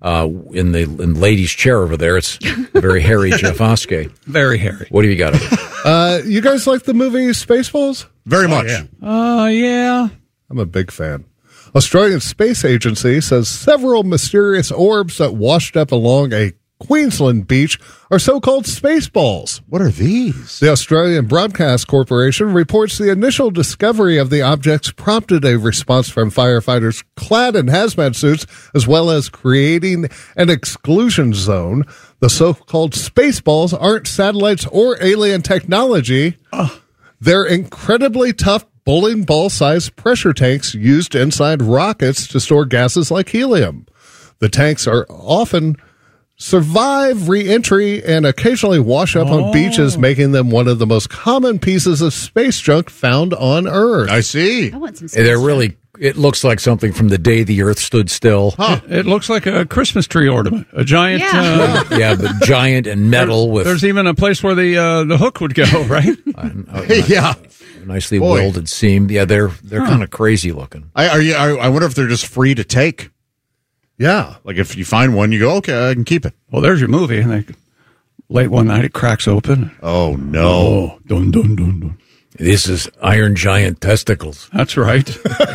[SPEAKER 5] the ladies' chair over there. It's very hairy Jeff Oskey.
[SPEAKER 3] Very hairy.
[SPEAKER 5] What do you got of it?
[SPEAKER 24] You guys like the movie Spaceballs?
[SPEAKER 7] Very much.
[SPEAKER 3] Yeah.
[SPEAKER 24] I'm a big fan. Australian Space Agency says several mysterious orbs that washed up along a Queensland beach are so-called spaceballs.
[SPEAKER 7] What are these?
[SPEAKER 24] The Australian Broadcast Corporation reports the initial discovery of the objects prompted a response from firefighters clad in hazmat suits, as well as creating an exclusion zone. The so-called spaceballs aren't satellites or alien technology. They're incredibly tough bowling ball-sized pressure tanks used inside rockets to store gases like helium. The tanks are often survive re-entry and occasionally wash up on beaches, making them one of the most common pieces of space junk found on Earth.
[SPEAKER 7] I see.
[SPEAKER 4] I want some space
[SPEAKER 5] They're really, it looks like something from the day the Earth stood still.
[SPEAKER 3] It looks like a Christmas tree ornament. A giant...
[SPEAKER 5] But giant and metal with...
[SPEAKER 3] There's even a place where the hook would go, right?
[SPEAKER 7] Yeah.
[SPEAKER 5] Nicely welded seam. Yeah, they're kind of crazy looking.
[SPEAKER 7] I wonder if they're just free to take.
[SPEAKER 24] Yeah.
[SPEAKER 7] Like if you find one, you go, okay, I can keep it.
[SPEAKER 3] Well, there's your movie. And late one night, it cracks open.
[SPEAKER 7] Oh, no.
[SPEAKER 3] Dun, dun, dun, dun.
[SPEAKER 5] This is Iron Giant testicles.
[SPEAKER 3] That's right.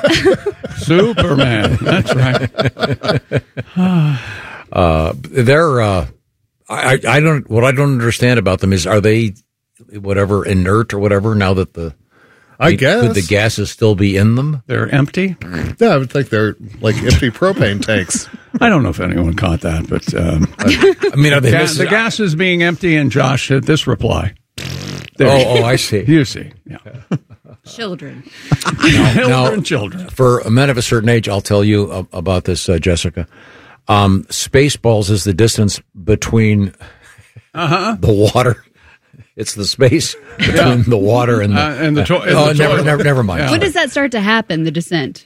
[SPEAKER 3] Superman. That's right.
[SPEAKER 5] What I don't understand about them is, are they whatever inert or whatever now that
[SPEAKER 24] I guess.
[SPEAKER 5] Could the gases still be in them?
[SPEAKER 3] They're empty?
[SPEAKER 24] Yeah, I would think they're like empty propane tanks.
[SPEAKER 3] I don't know if anyone caught that, but
[SPEAKER 5] I mean, are they
[SPEAKER 3] the gases being empty, and Josh had this reply.
[SPEAKER 5] I see.
[SPEAKER 3] You see. Yeah.
[SPEAKER 4] Children.
[SPEAKER 3] Children.
[SPEAKER 5] For men of a certain age, I'll tell you about this, Jessica. Spaceballs is the distance between the water. It's the space between the water and the toilet. Never mind.
[SPEAKER 4] When does that start to happen, the descent?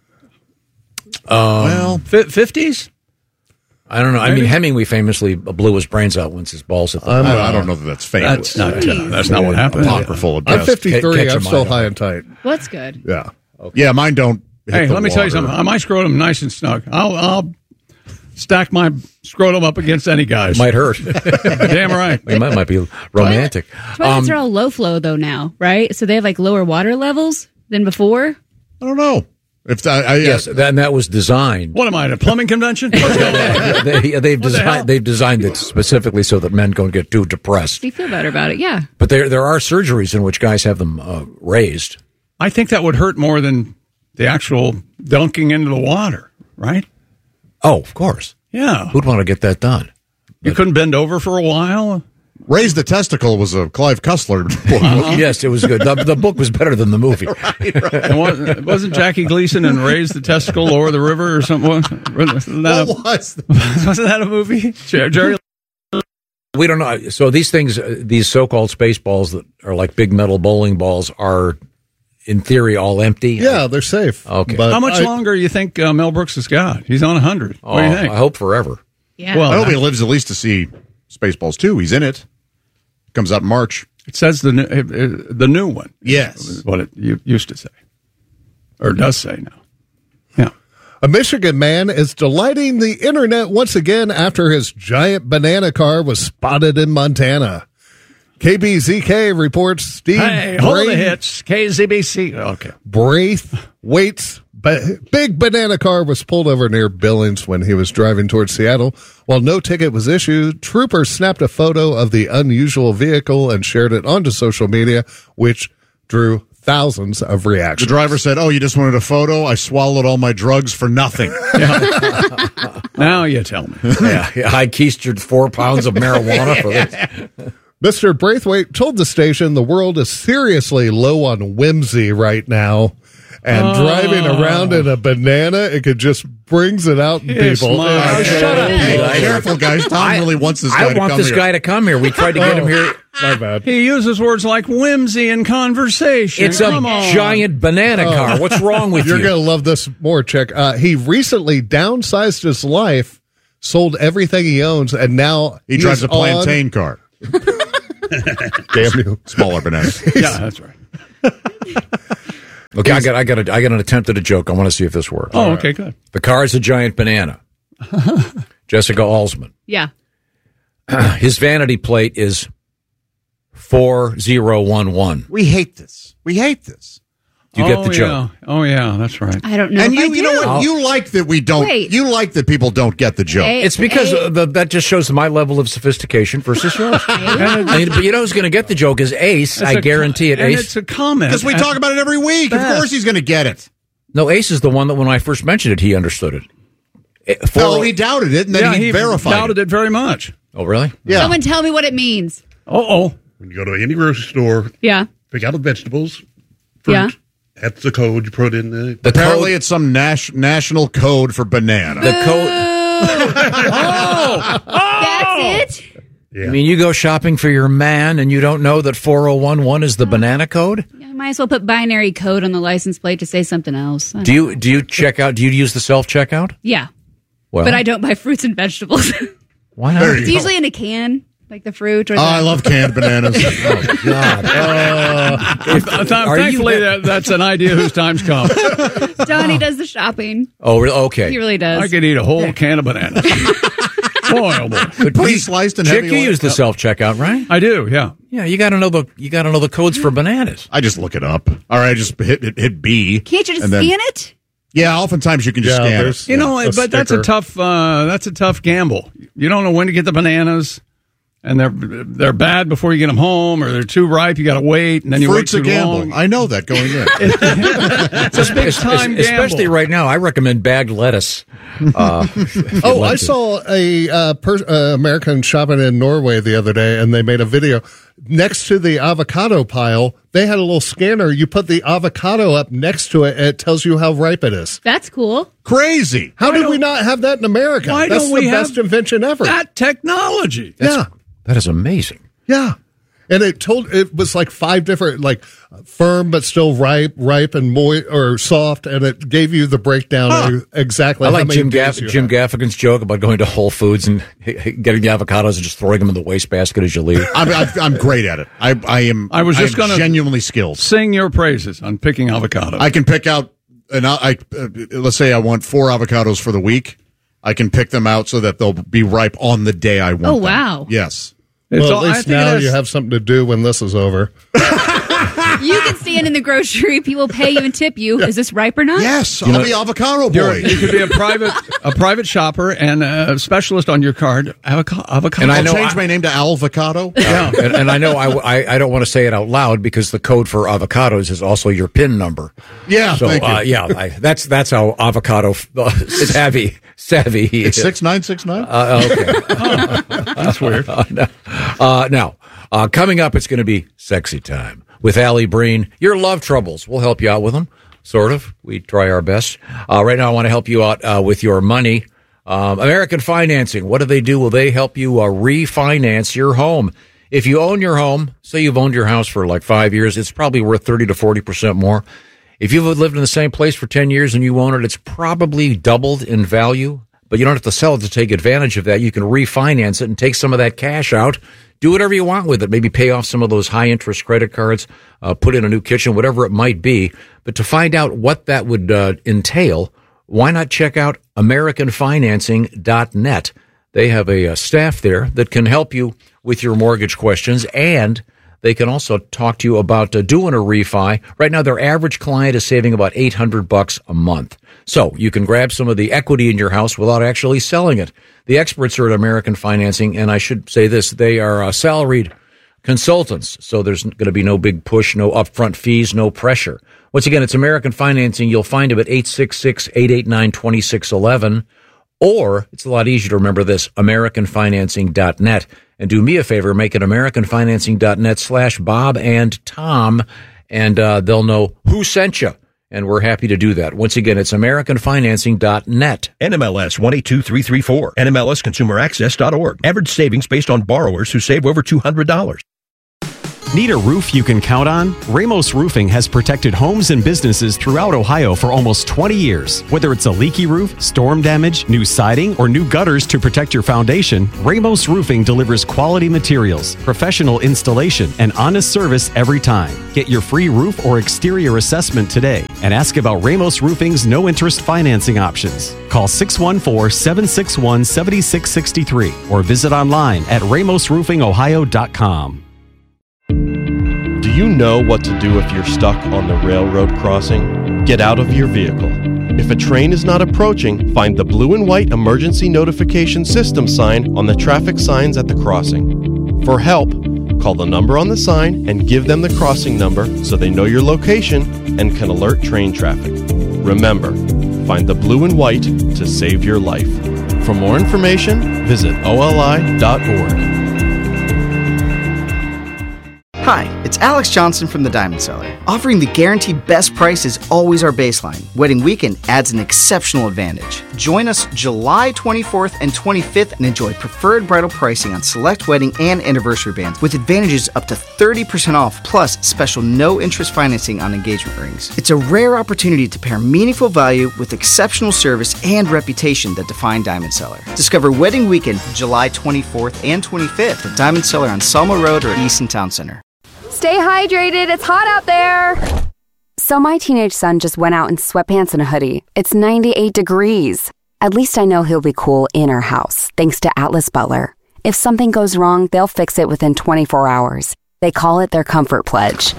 [SPEAKER 3] 50s?
[SPEAKER 5] I don't know. Maybe? I mean, Hemingway famously blew his brains out once his balls hit the
[SPEAKER 7] I don't know that that's fake.
[SPEAKER 3] That's not what happened.
[SPEAKER 7] Apocryphal.
[SPEAKER 24] I'm 53. I'm still high and tight.
[SPEAKER 4] Well, that's good.
[SPEAKER 24] Yeah.
[SPEAKER 7] Okay. Yeah, mine don't.
[SPEAKER 3] Hey, let me tell you something. My scrotum nice and snug. I'll stack my scrotum up against any guy's.
[SPEAKER 5] Might hurt.
[SPEAKER 3] Damn right.
[SPEAKER 5] It might be romantic.
[SPEAKER 4] Toilets are all low flow though now, right? So they have like lower water levels than before.
[SPEAKER 7] I don't know.
[SPEAKER 5] Yes, that was designed.
[SPEAKER 3] What am I at a plumbing convention?
[SPEAKER 5] They've designed it specifically so that men don't get too depressed.
[SPEAKER 4] You feel better about it, yeah.
[SPEAKER 5] But there are surgeries in which guys have them raised.
[SPEAKER 3] I think that would hurt more than the actual dunking into the water, right?
[SPEAKER 5] Oh, of course.
[SPEAKER 3] Yeah.
[SPEAKER 5] Who'd want to get that done?
[SPEAKER 3] You couldn't bend over for a while?
[SPEAKER 7] Raise the Testicle was a Clive Cussler book.
[SPEAKER 5] Yes, it was good. The book was better than the movie.
[SPEAKER 3] Right. Wasn't Jackie Gleason in Raise the Testicle, Lower the River or something? Wasn't that a movie? Jerry?
[SPEAKER 5] We don't know. So these things, these so-called space balls that are like big metal bowling balls are, in theory, all empty?
[SPEAKER 24] Yeah, they're safe.
[SPEAKER 5] Okay.
[SPEAKER 24] But
[SPEAKER 3] how much longer do you think Mel Brooks has got? He's on 100. What do you think?
[SPEAKER 5] I hope forever.
[SPEAKER 4] Yeah.
[SPEAKER 7] Well, I hope he lives at least to see Spaceballs 2. He's in it. Comes out in March.
[SPEAKER 3] It says the new one.
[SPEAKER 7] Yes.
[SPEAKER 3] Is what it used to say. Or does say now. Yeah.
[SPEAKER 24] A Michigan man is delighting the internet once again after his giant banana car was spotted in Montana. KBZK reports Steve
[SPEAKER 3] Hey, hold the hits. KZBC. Okay.
[SPEAKER 24] Braithwaite's big banana car was pulled over near Billings when he was driving towards Seattle. While no ticket was issued, troopers snapped a photo of the unusual vehicle and shared it onto social media, which drew thousands of reactions.
[SPEAKER 7] The driver said, "Oh, you just wanted a photo? I swallowed all my drugs for nothing."
[SPEAKER 3] Now you tell me.
[SPEAKER 5] I keistered 4 pounds of marijuana for this.
[SPEAKER 24] Mr. Braithwaite told the station the world is seriously low on whimsy right now. And driving around in a banana, it just brings it out in people.
[SPEAKER 5] Shut up.
[SPEAKER 7] Hey, careful, guys. Tom really wants this guy to come here.
[SPEAKER 5] I want this guy to come here. We tried to get him here.
[SPEAKER 24] My bad.
[SPEAKER 3] He uses words like whimsy in conversation.
[SPEAKER 5] It's a giant banana car. What's wrong with you?
[SPEAKER 24] You're going to love this more, Chick. He recently downsized his life, sold everything he owns, and now
[SPEAKER 7] he drives a plantain car.
[SPEAKER 24] Damn you.
[SPEAKER 7] Smaller bananas.
[SPEAKER 3] Yeah, that's right.
[SPEAKER 5] Okay, I got an attempt at a joke. I want to see if this works.
[SPEAKER 3] Oh, okay, good.
[SPEAKER 5] The car is a giant banana. Jessica Alsman.
[SPEAKER 4] Yeah.
[SPEAKER 5] His vanity plate is 4011.
[SPEAKER 7] We hate this.
[SPEAKER 5] Do you get the joke?
[SPEAKER 3] Oh, yeah, that's right.
[SPEAKER 4] I don't know.
[SPEAKER 7] And
[SPEAKER 4] if
[SPEAKER 7] you know what? You like that we don't.
[SPEAKER 4] Wait.
[SPEAKER 7] You like that people don't get the joke.
[SPEAKER 5] It's because that just shows my level of sophistication versus yours. But you know who's going to get the joke is Ace. I guarantee it,
[SPEAKER 3] and
[SPEAKER 5] Ace.
[SPEAKER 3] It's a comment.
[SPEAKER 7] Because we talk about it every week. Of course he's going to get it.
[SPEAKER 5] No, Ace is the one that when I first mentioned it, he understood it.
[SPEAKER 7] No, he doubted it, and then he verified
[SPEAKER 3] doubted it very much.
[SPEAKER 5] Oh, really?
[SPEAKER 7] Yeah.
[SPEAKER 4] Someone tell me what it means.
[SPEAKER 3] Uh-oh.
[SPEAKER 6] When you go to any grocery store, pick out the vegetables, fruit. That's the code you put in the...
[SPEAKER 7] Apparently it's some national code for banana.
[SPEAKER 5] The code...
[SPEAKER 4] That's it?
[SPEAKER 5] Yeah. I mean, you go shopping for your man and you don't know that 4011 is the banana code?
[SPEAKER 4] Yeah, might as well put binary code on the license plate to say something else.
[SPEAKER 5] Do you check out? Do you use the self-checkout?
[SPEAKER 4] Yeah.
[SPEAKER 5] Well,
[SPEAKER 4] but I don't buy fruits and vegetables.
[SPEAKER 5] Why not?
[SPEAKER 4] It's usually in a can. Like the fruit, or
[SPEAKER 7] I love canned bananas.
[SPEAKER 5] Oh God!
[SPEAKER 3] Thankfully, that's an idea whose time's come.
[SPEAKER 4] Donnie does the shopping.
[SPEAKER 5] Oh, okay.
[SPEAKER 4] He really does.
[SPEAKER 3] I could eat a whole can of bananas. Boy, oh boy!
[SPEAKER 5] But
[SPEAKER 7] pre-sliced and
[SPEAKER 5] Chick,
[SPEAKER 7] heavy.
[SPEAKER 5] You use the self-checkout, right?
[SPEAKER 3] I do. Yeah.
[SPEAKER 5] Yeah, you got to know the codes for bananas.
[SPEAKER 7] I just look it up. All right, just hit B.
[SPEAKER 4] Can't you just scan it?
[SPEAKER 7] Yeah, oftentimes you can just scan it.
[SPEAKER 3] You know, but that's a tough gamble. You don't know when to get the bananas. And they're bad before you get them home, or they're too ripe. You got to wait, and then you
[SPEAKER 7] Fruit's
[SPEAKER 3] wait too
[SPEAKER 7] a gamble.
[SPEAKER 3] long.
[SPEAKER 7] I know that going in.
[SPEAKER 3] It's a big time gamble,
[SPEAKER 5] especially right now. I recommend bagged lettuce.
[SPEAKER 24] I saw a American shopping in Norway the other day, and they made a video next to the avocado pile. They had a little scanner. You put the avocado up next to it, and it tells you how ripe it is.
[SPEAKER 4] That's cool.
[SPEAKER 7] Crazy.
[SPEAKER 24] How did we not have that in America?
[SPEAKER 3] Why
[SPEAKER 24] That's
[SPEAKER 3] don't we
[SPEAKER 24] the
[SPEAKER 3] have
[SPEAKER 24] best invention ever.
[SPEAKER 3] that technology?
[SPEAKER 5] That is amazing.
[SPEAKER 24] Yeah. And it was like 5 different, like firm but still ripe and moist or soft, and it gave you the breakdown of exactly
[SPEAKER 5] I
[SPEAKER 24] how
[SPEAKER 5] like
[SPEAKER 24] many
[SPEAKER 5] Jim
[SPEAKER 24] days you have.
[SPEAKER 5] Gaffigan's joke about going to Whole Foods and getting the avocados and just throwing them in the wastebasket as you leave.
[SPEAKER 7] I'm great at it. I am genuinely skilled.
[SPEAKER 3] Sing your praises on picking avocados.
[SPEAKER 7] I can pick out, let's say I want 4 avocados for the week. I can pick them out so that they'll be ripe on the day I want them.
[SPEAKER 4] Oh, wow.
[SPEAKER 7] Yes.
[SPEAKER 24] Well, at least now you have something to do when this is over.
[SPEAKER 4] You can stand in the grocery. People pay you and tip you. Is this ripe or not?
[SPEAKER 7] Yes, I'll be avocado boy.
[SPEAKER 3] You could be a private shopper and a specialist on your card. Avocado.
[SPEAKER 7] And I'll change my name to Alvocado.
[SPEAKER 5] Yeah, and I know I don't want to say it out loud because the code for avocados is also your PIN number.
[SPEAKER 7] Yeah,
[SPEAKER 5] so
[SPEAKER 7] thank you.
[SPEAKER 5] That's how avocado savvy he
[SPEAKER 7] is. It's 6969.
[SPEAKER 5] Okay,
[SPEAKER 3] that's weird.
[SPEAKER 5] Now, coming up, it's going to be sexy time with Allie Breen. Your love troubles, we'll help you out with them, sort of. We try our best. Right now, I want to help you out with your money. American Financing, what do? Well, they help you refinance your home. If you own your home, say you've owned your house for like 5 years, it's probably worth 30 to 40% more. If you've lived in the same place for 10 years and you own it, it's probably doubled in value. But you don't have to sell it to take advantage of that. You can refinance it and take some of that cash out. Do whatever you want with it. Maybe pay off some of those high-interest credit cards, put in a new kitchen, whatever it might be. But to find out what that would entail, why not check out AmericanFinancing.net. They have a staff there that can help you with your mortgage questions, and They can also talk to you about doing a refi. Right now, their average client is saving about $800 a month. So you can grab some of the equity in your house without actually selling it. The experts are at American Financing, and I should say this, they are salaried consultants. So there's going to be no big push, no upfront fees, no pressure. Once again, it's American Financing. You'll find them at 866-889-2611. Or, it's a lot easier to remember this, AmericanFinancing.net. And do me a favor, make it AmericanFinancing.net/Bob and Tom, and they'll know who sent you. And we're happy to do that. Once again, it's AmericanFinancing.net.
[SPEAKER 8] NMLS 122334. NMLSConsumerAccess.org. Average savings based on borrowers who save over $200.
[SPEAKER 14] Need a roof you can count on? Ramos Roofing has protected homes and businesses throughout Ohio for almost 20 years. Whether it's a leaky roof, storm damage, new siding, or new gutters to protect your foundation, Ramos Roofing delivers quality materials, professional installation, and honest service every time. Get your free roof or exterior assessment today and ask about Ramos Roofing's no-interest financing options. Call 614-761-7663 or visit online at ramosroofingohio.com.
[SPEAKER 21] Do you know what to do if you're stuck on the railroad crossing? Get out of your vehicle. If a train is not approaching, find the blue and white emergency notification system sign on the traffic signs at the crossing. For help, call the number on the sign and give them the crossing number so they know your location and can alert train traffic. Remember, find the blue and white to save your life. For more information, visit oli.org.
[SPEAKER 15] Hi, it's Alex Johnson from the Diamond Cellar. Offering the guaranteed best price is always our baseline. Wedding weekend adds an exceptional advantage. Join us July 24th and 25th and enjoy preferred bridal pricing on select wedding and anniversary bands with advantages up to 30% off plus special no-interest financing on engagement rings. It's a rare opportunity to pair meaningful value with exceptional service and reputation that define Diamond Cellar. Discover Wedding Weekend July 24th and 25th at Diamond Cellar on Selma Road or Easton Town Center.
[SPEAKER 9] Stay hydrated. It's hot out there.
[SPEAKER 10] So my teenage son just went out in sweatpants and a hoodie. It's 98 degrees. At least I know he'll be cool in our house, thanks to Atlas Butler. If something goes wrong, they'll fix it within 24 hours. They call it their Comfort Pledge.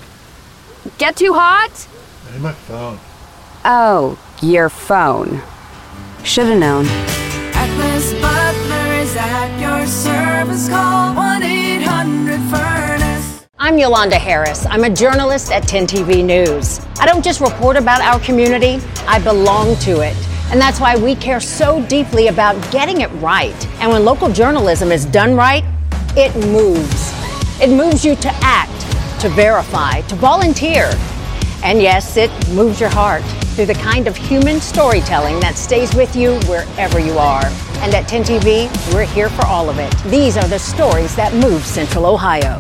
[SPEAKER 9] Get too hot?
[SPEAKER 24] Hey, my phone.
[SPEAKER 10] Oh, your phone. Should've known.
[SPEAKER 11] Atlas Butler is at your service. Call 1-800-FURNACE.
[SPEAKER 31] I'm Yolanda Harris. I'm a journalist at 10 TV News. I don't just report about our community, I belong to it. And that's why we care so deeply about getting it right. And when local journalism is done right, it moves. It moves you to act, to verify, to volunteer. And yes, it moves your heart through the kind of human storytelling that stays with you wherever you are. And at 10 TV, we're here for all of it. These are the stories that move Central Ohio.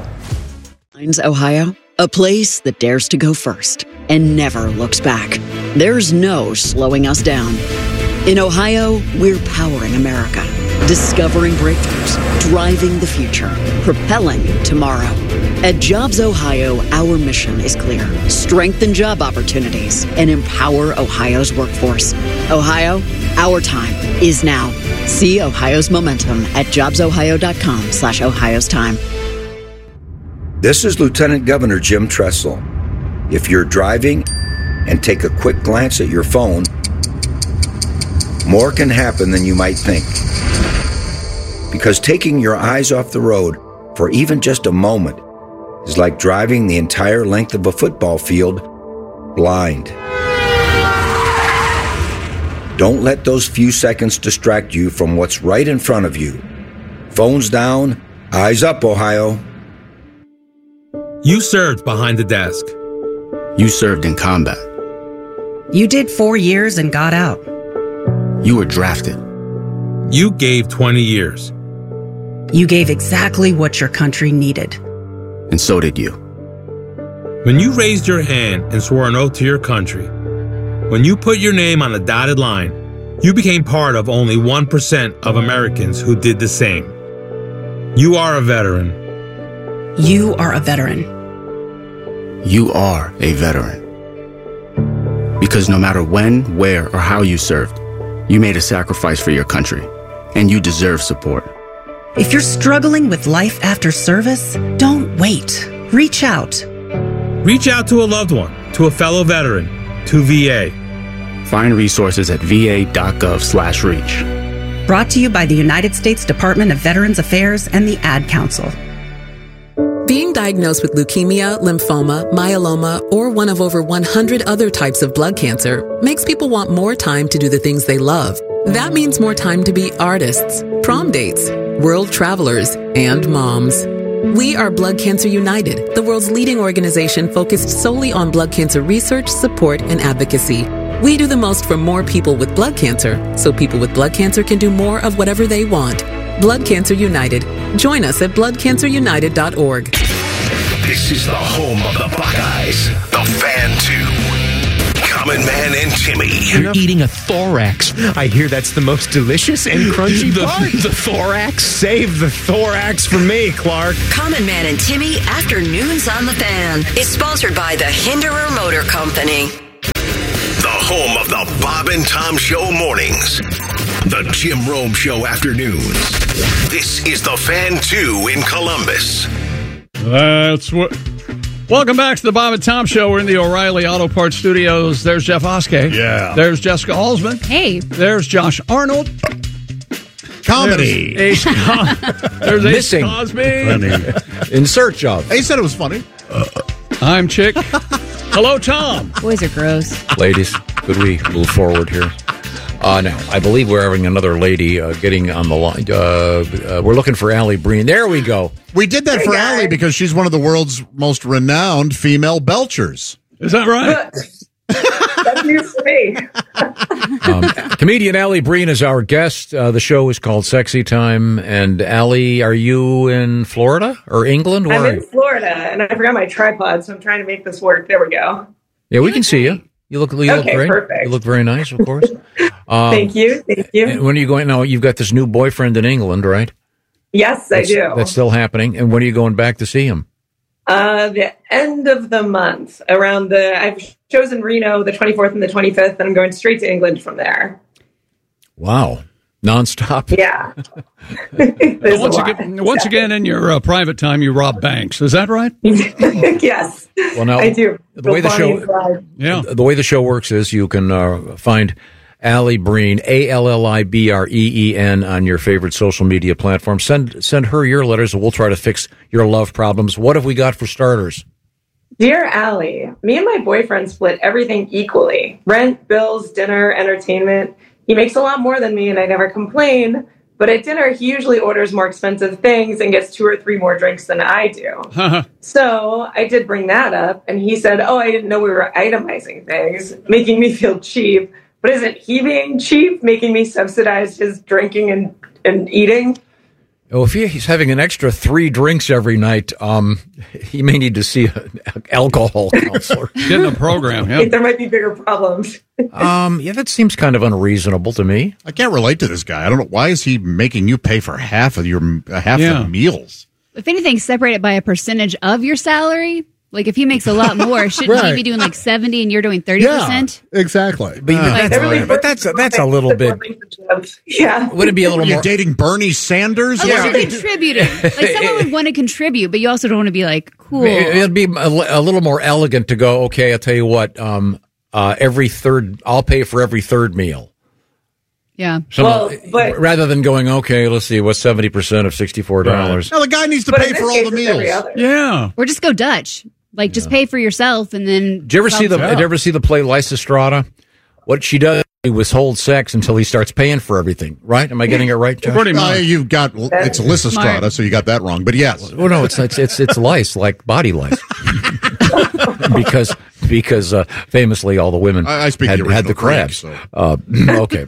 [SPEAKER 16] Ohio, a place that dares to go first and never looks back. There's no slowing us down. In Ohio, we're powering America, discovering breakthroughs, driving the future, propelling tomorrow. At Jobs Ohio, our mission is clear. Strengthen job opportunities and empower Ohio's workforce. Ohio, our time is now. See Ohio's momentum at jobsohio.com/Ohio's time.
[SPEAKER 17] This is Lieutenant Governor Jim Tressel. If you're driving and take a quick glance at your phone, more can happen than you might think. Because taking your eyes off the road for even just a moment is like driving the entire length of a football field blind. Don't let those few seconds distract you from what's right in front of you. Phones down, eyes up, Ohio.
[SPEAKER 18] You served behind the desk.
[SPEAKER 19] You served in combat.
[SPEAKER 20] You did 4 years and got out.
[SPEAKER 19] You were drafted.
[SPEAKER 18] You gave 20 years.
[SPEAKER 20] You gave exactly what your country needed.
[SPEAKER 19] And so did you.
[SPEAKER 18] When you raised your hand and swore an oath to your country, when you put your name on a dotted line, you became part of only 1% of Americans who did the same. You are a veteran.
[SPEAKER 20] You are a veteran.
[SPEAKER 19] You are a veteran. Because no matter when, where, or how you served, you made a sacrifice for your country, and you deserve support.
[SPEAKER 20] If you're struggling with life after service, don't wait. Reach out.
[SPEAKER 18] Reach out to a loved one, to a fellow veteran, to VA.
[SPEAKER 19] Find resources at va.gov/reach.
[SPEAKER 20] Brought to you by the United States Department of Veterans Affairs and the Ad Council.
[SPEAKER 2] Being diagnosed with leukemia, lymphoma, myeloma, or one of over 100 other types of blood cancer makes people want more time to do the things they love. That means more time to be artists, prom dates, world travelers, and moms. We are Blood Cancer United, the world's leading organization focused solely on blood cancer research, support, and advocacy. We do the most for more people with blood cancer, so people with blood cancer can do more of whatever they want. Blood Cancer United. Join us at bloodcancerunited.org.
[SPEAKER 1] This is the home of the Buckeyes, the Fan 2. Common Man and Timmy.
[SPEAKER 12] You're eating a thorax. I hear that's the most delicious and crunchy part. The thorax? Save the thorax for me, Clark.
[SPEAKER 13] Common Man and Timmy Afternoons on the Fan is sponsored by the Hinderer Motor Company.
[SPEAKER 1] The home of the Bob and Tom Show mornings. The Jim Rome Show afternoons. This is the Fan 2 in Columbus.
[SPEAKER 3] That's what. Welcome back to the Bob and Tom Show. We're in the O'Reilly Auto Parts Studios. There's Jeff Oskey.
[SPEAKER 7] Yeah.
[SPEAKER 3] There's Jessica Alsman.
[SPEAKER 4] Hey.
[SPEAKER 3] There's Josh Arnold.
[SPEAKER 7] Comedy.
[SPEAKER 3] There's Ace
[SPEAKER 5] Missing.
[SPEAKER 3] Cosby.
[SPEAKER 5] In search of.
[SPEAKER 7] He said it was funny.
[SPEAKER 3] I'm Chick. Hello, Tom.
[SPEAKER 4] Boys are gross.
[SPEAKER 5] Ladies, could we move forward here? Now, I believe we're having another lady getting on the line. We're looking for Allie Breen. There we go.
[SPEAKER 7] We did that for Allie because she's one of the world's most renowned female belchers.
[SPEAKER 3] Is that right?
[SPEAKER 22] That's news to me.
[SPEAKER 5] Comedian Allie Breen is our guest. The show is called Sexy Time. And Allie, are you in Florida or England?
[SPEAKER 22] I'm in Florida, and I forgot my tripod, so I'm trying to make this work. There we go.
[SPEAKER 5] Yeah, we can see you. You look great.
[SPEAKER 22] Perfect.
[SPEAKER 5] You look very nice, of course.
[SPEAKER 22] Thank you.
[SPEAKER 5] And when are you going? Now, you've got this new boyfriend in England, right?
[SPEAKER 22] Yes, I do.
[SPEAKER 5] That's still happening. And when are you going back to see him?
[SPEAKER 22] The end of the month, I've chosen Reno the 24th and the 25th, and I'm going straight to England from there.
[SPEAKER 5] Wow. Nonstop.
[SPEAKER 22] Yeah.
[SPEAKER 3] Once again, in your private time, you rob banks. Is that right?
[SPEAKER 22] Yes.
[SPEAKER 5] Well, now,
[SPEAKER 22] I do.
[SPEAKER 5] The way the show works is you can find Allie Breen, ALLIBREEN, on your favorite social media platform. Send her your letters, and we'll try to fix your love problems. What have we got for starters?
[SPEAKER 22] Dear Allie, me and my boyfriend split everything equally. Rent, bills, dinner, entertainment. He makes a lot more than me, and I never complain. But at dinner, he usually orders more expensive things and gets 2 or 3 more drinks than I do. So I did bring that up, and he said, I didn't know we were itemizing things, making me feel cheap. But isn't he being cheap, making me subsidize his drinking and eating?
[SPEAKER 5] Oh, if he's having an extra 3 drinks every night, he may need to see an alcohol counselor.
[SPEAKER 3] Get in a program,
[SPEAKER 22] I think there might be bigger problems.
[SPEAKER 5] Yeah, that seems kind of unreasonable to me.
[SPEAKER 7] I can't relate to this guy. I don't know. Why is he making you pay for half of the meals?
[SPEAKER 4] If anything, separate it by a percentage of your salary. Like, if he makes a lot more, shouldn't he be doing like 70 and you're doing 30%?
[SPEAKER 24] Yeah, exactly.
[SPEAKER 5] But that's a little bit.
[SPEAKER 22] Yeah.
[SPEAKER 5] Would it be a little more
[SPEAKER 7] dating Bernie Sanders?
[SPEAKER 4] Contributing. Like, someone would want to contribute, but you also don't want to be like, cool.
[SPEAKER 5] It'd be a little more elegant to go, okay, I'll tell you what, I'll pay for every third meal.
[SPEAKER 4] Yeah.
[SPEAKER 5] So rather than going, okay, let's see, what's 70% of $64?
[SPEAKER 7] Right. No, the guy needs to pay for all the meals.
[SPEAKER 3] Yeah.
[SPEAKER 4] Or just go Dutch. Like, just pay for yourself and then.
[SPEAKER 5] Did you ever see the play Lysistrata? What she does, he withholds sex until he starts paying for everything. Right? Am I getting it right, Josh?
[SPEAKER 7] Pretty much. It's Lysistrata, so you got that wrong. But yes.
[SPEAKER 5] Well, no, it's lice, like body lice. because famously all the women
[SPEAKER 7] I speak
[SPEAKER 5] had the
[SPEAKER 7] Greek,
[SPEAKER 5] crabs.
[SPEAKER 7] so.
[SPEAKER 5] Okay.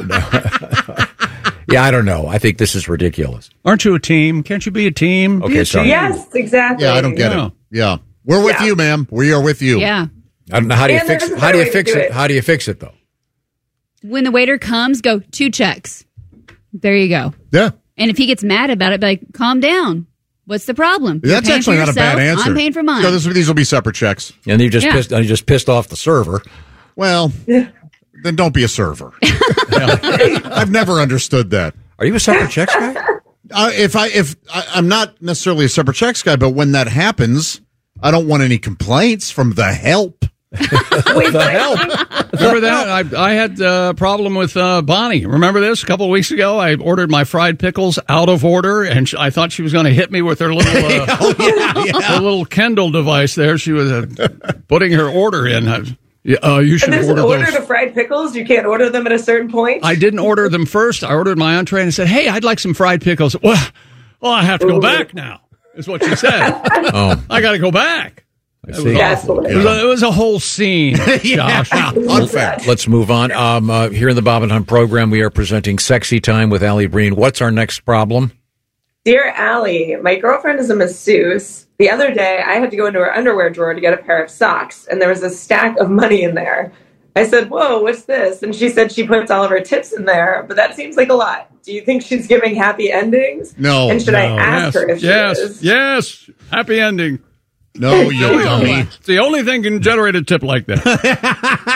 [SPEAKER 5] Yeah, I don't know. I think this is ridiculous.
[SPEAKER 3] Aren't you a team? Can't you be a team?
[SPEAKER 5] Okay, sorry.
[SPEAKER 22] Yes, exactly.
[SPEAKER 7] Yeah, I don't get it. Yeah. We're with you, ma'am. We are with you.
[SPEAKER 4] Yeah.
[SPEAKER 5] I don't know. How do you fix it? How do you fix it, though?
[SPEAKER 4] When the waiter comes, go 2 checks. There you go.
[SPEAKER 24] Yeah.
[SPEAKER 4] And if he gets mad about it, be like, calm down. What's the problem?
[SPEAKER 7] That's actually not a bad answer.
[SPEAKER 4] I'm paying for mine.
[SPEAKER 7] No, these will be separate checks.
[SPEAKER 5] And you just pissed off the server.
[SPEAKER 7] Well, then don't be a server. I've never understood that.
[SPEAKER 5] Are you a separate checks guy?
[SPEAKER 7] I'm not necessarily a separate checks guy, but when that happens, I don't want any complaints from the help.
[SPEAKER 3] The help. Remember that? I had a problem with Bonnie. Remember this? A couple of weeks ago, I ordered my fried pickles out of order, and I thought she was going to hit me with her little her little Kendall device there. She was putting her order in. You should
[SPEAKER 22] order the fried pickles. You can't order them at a certain point.
[SPEAKER 3] I didn't order them first. I ordered my entree and said, "Hey, I'd like some fried pickles." Well, I have to go back now. Is what she said. I got to go back. It was a whole scene, Josh.
[SPEAKER 5] Unfair. Let's move on. Here in the Bob and Hunt program, we are presenting Sexy Time with Allie Breen. What's our next problem?
[SPEAKER 22] Dear Allie, my girlfriend is a masseuse. The other day, I had to go into her underwear drawer to get a pair of socks, and there was a stack of money in there. I said, "Whoa, what's this?" And she said she puts all of her tips in there, but that seems like a lot. Do you think she's giving happy endings?
[SPEAKER 7] No.
[SPEAKER 22] And should I ask her if she is?
[SPEAKER 3] Yes, happy ending.
[SPEAKER 7] No, you dummy.
[SPEAKER 3] It's the only thing can generate a tip like that.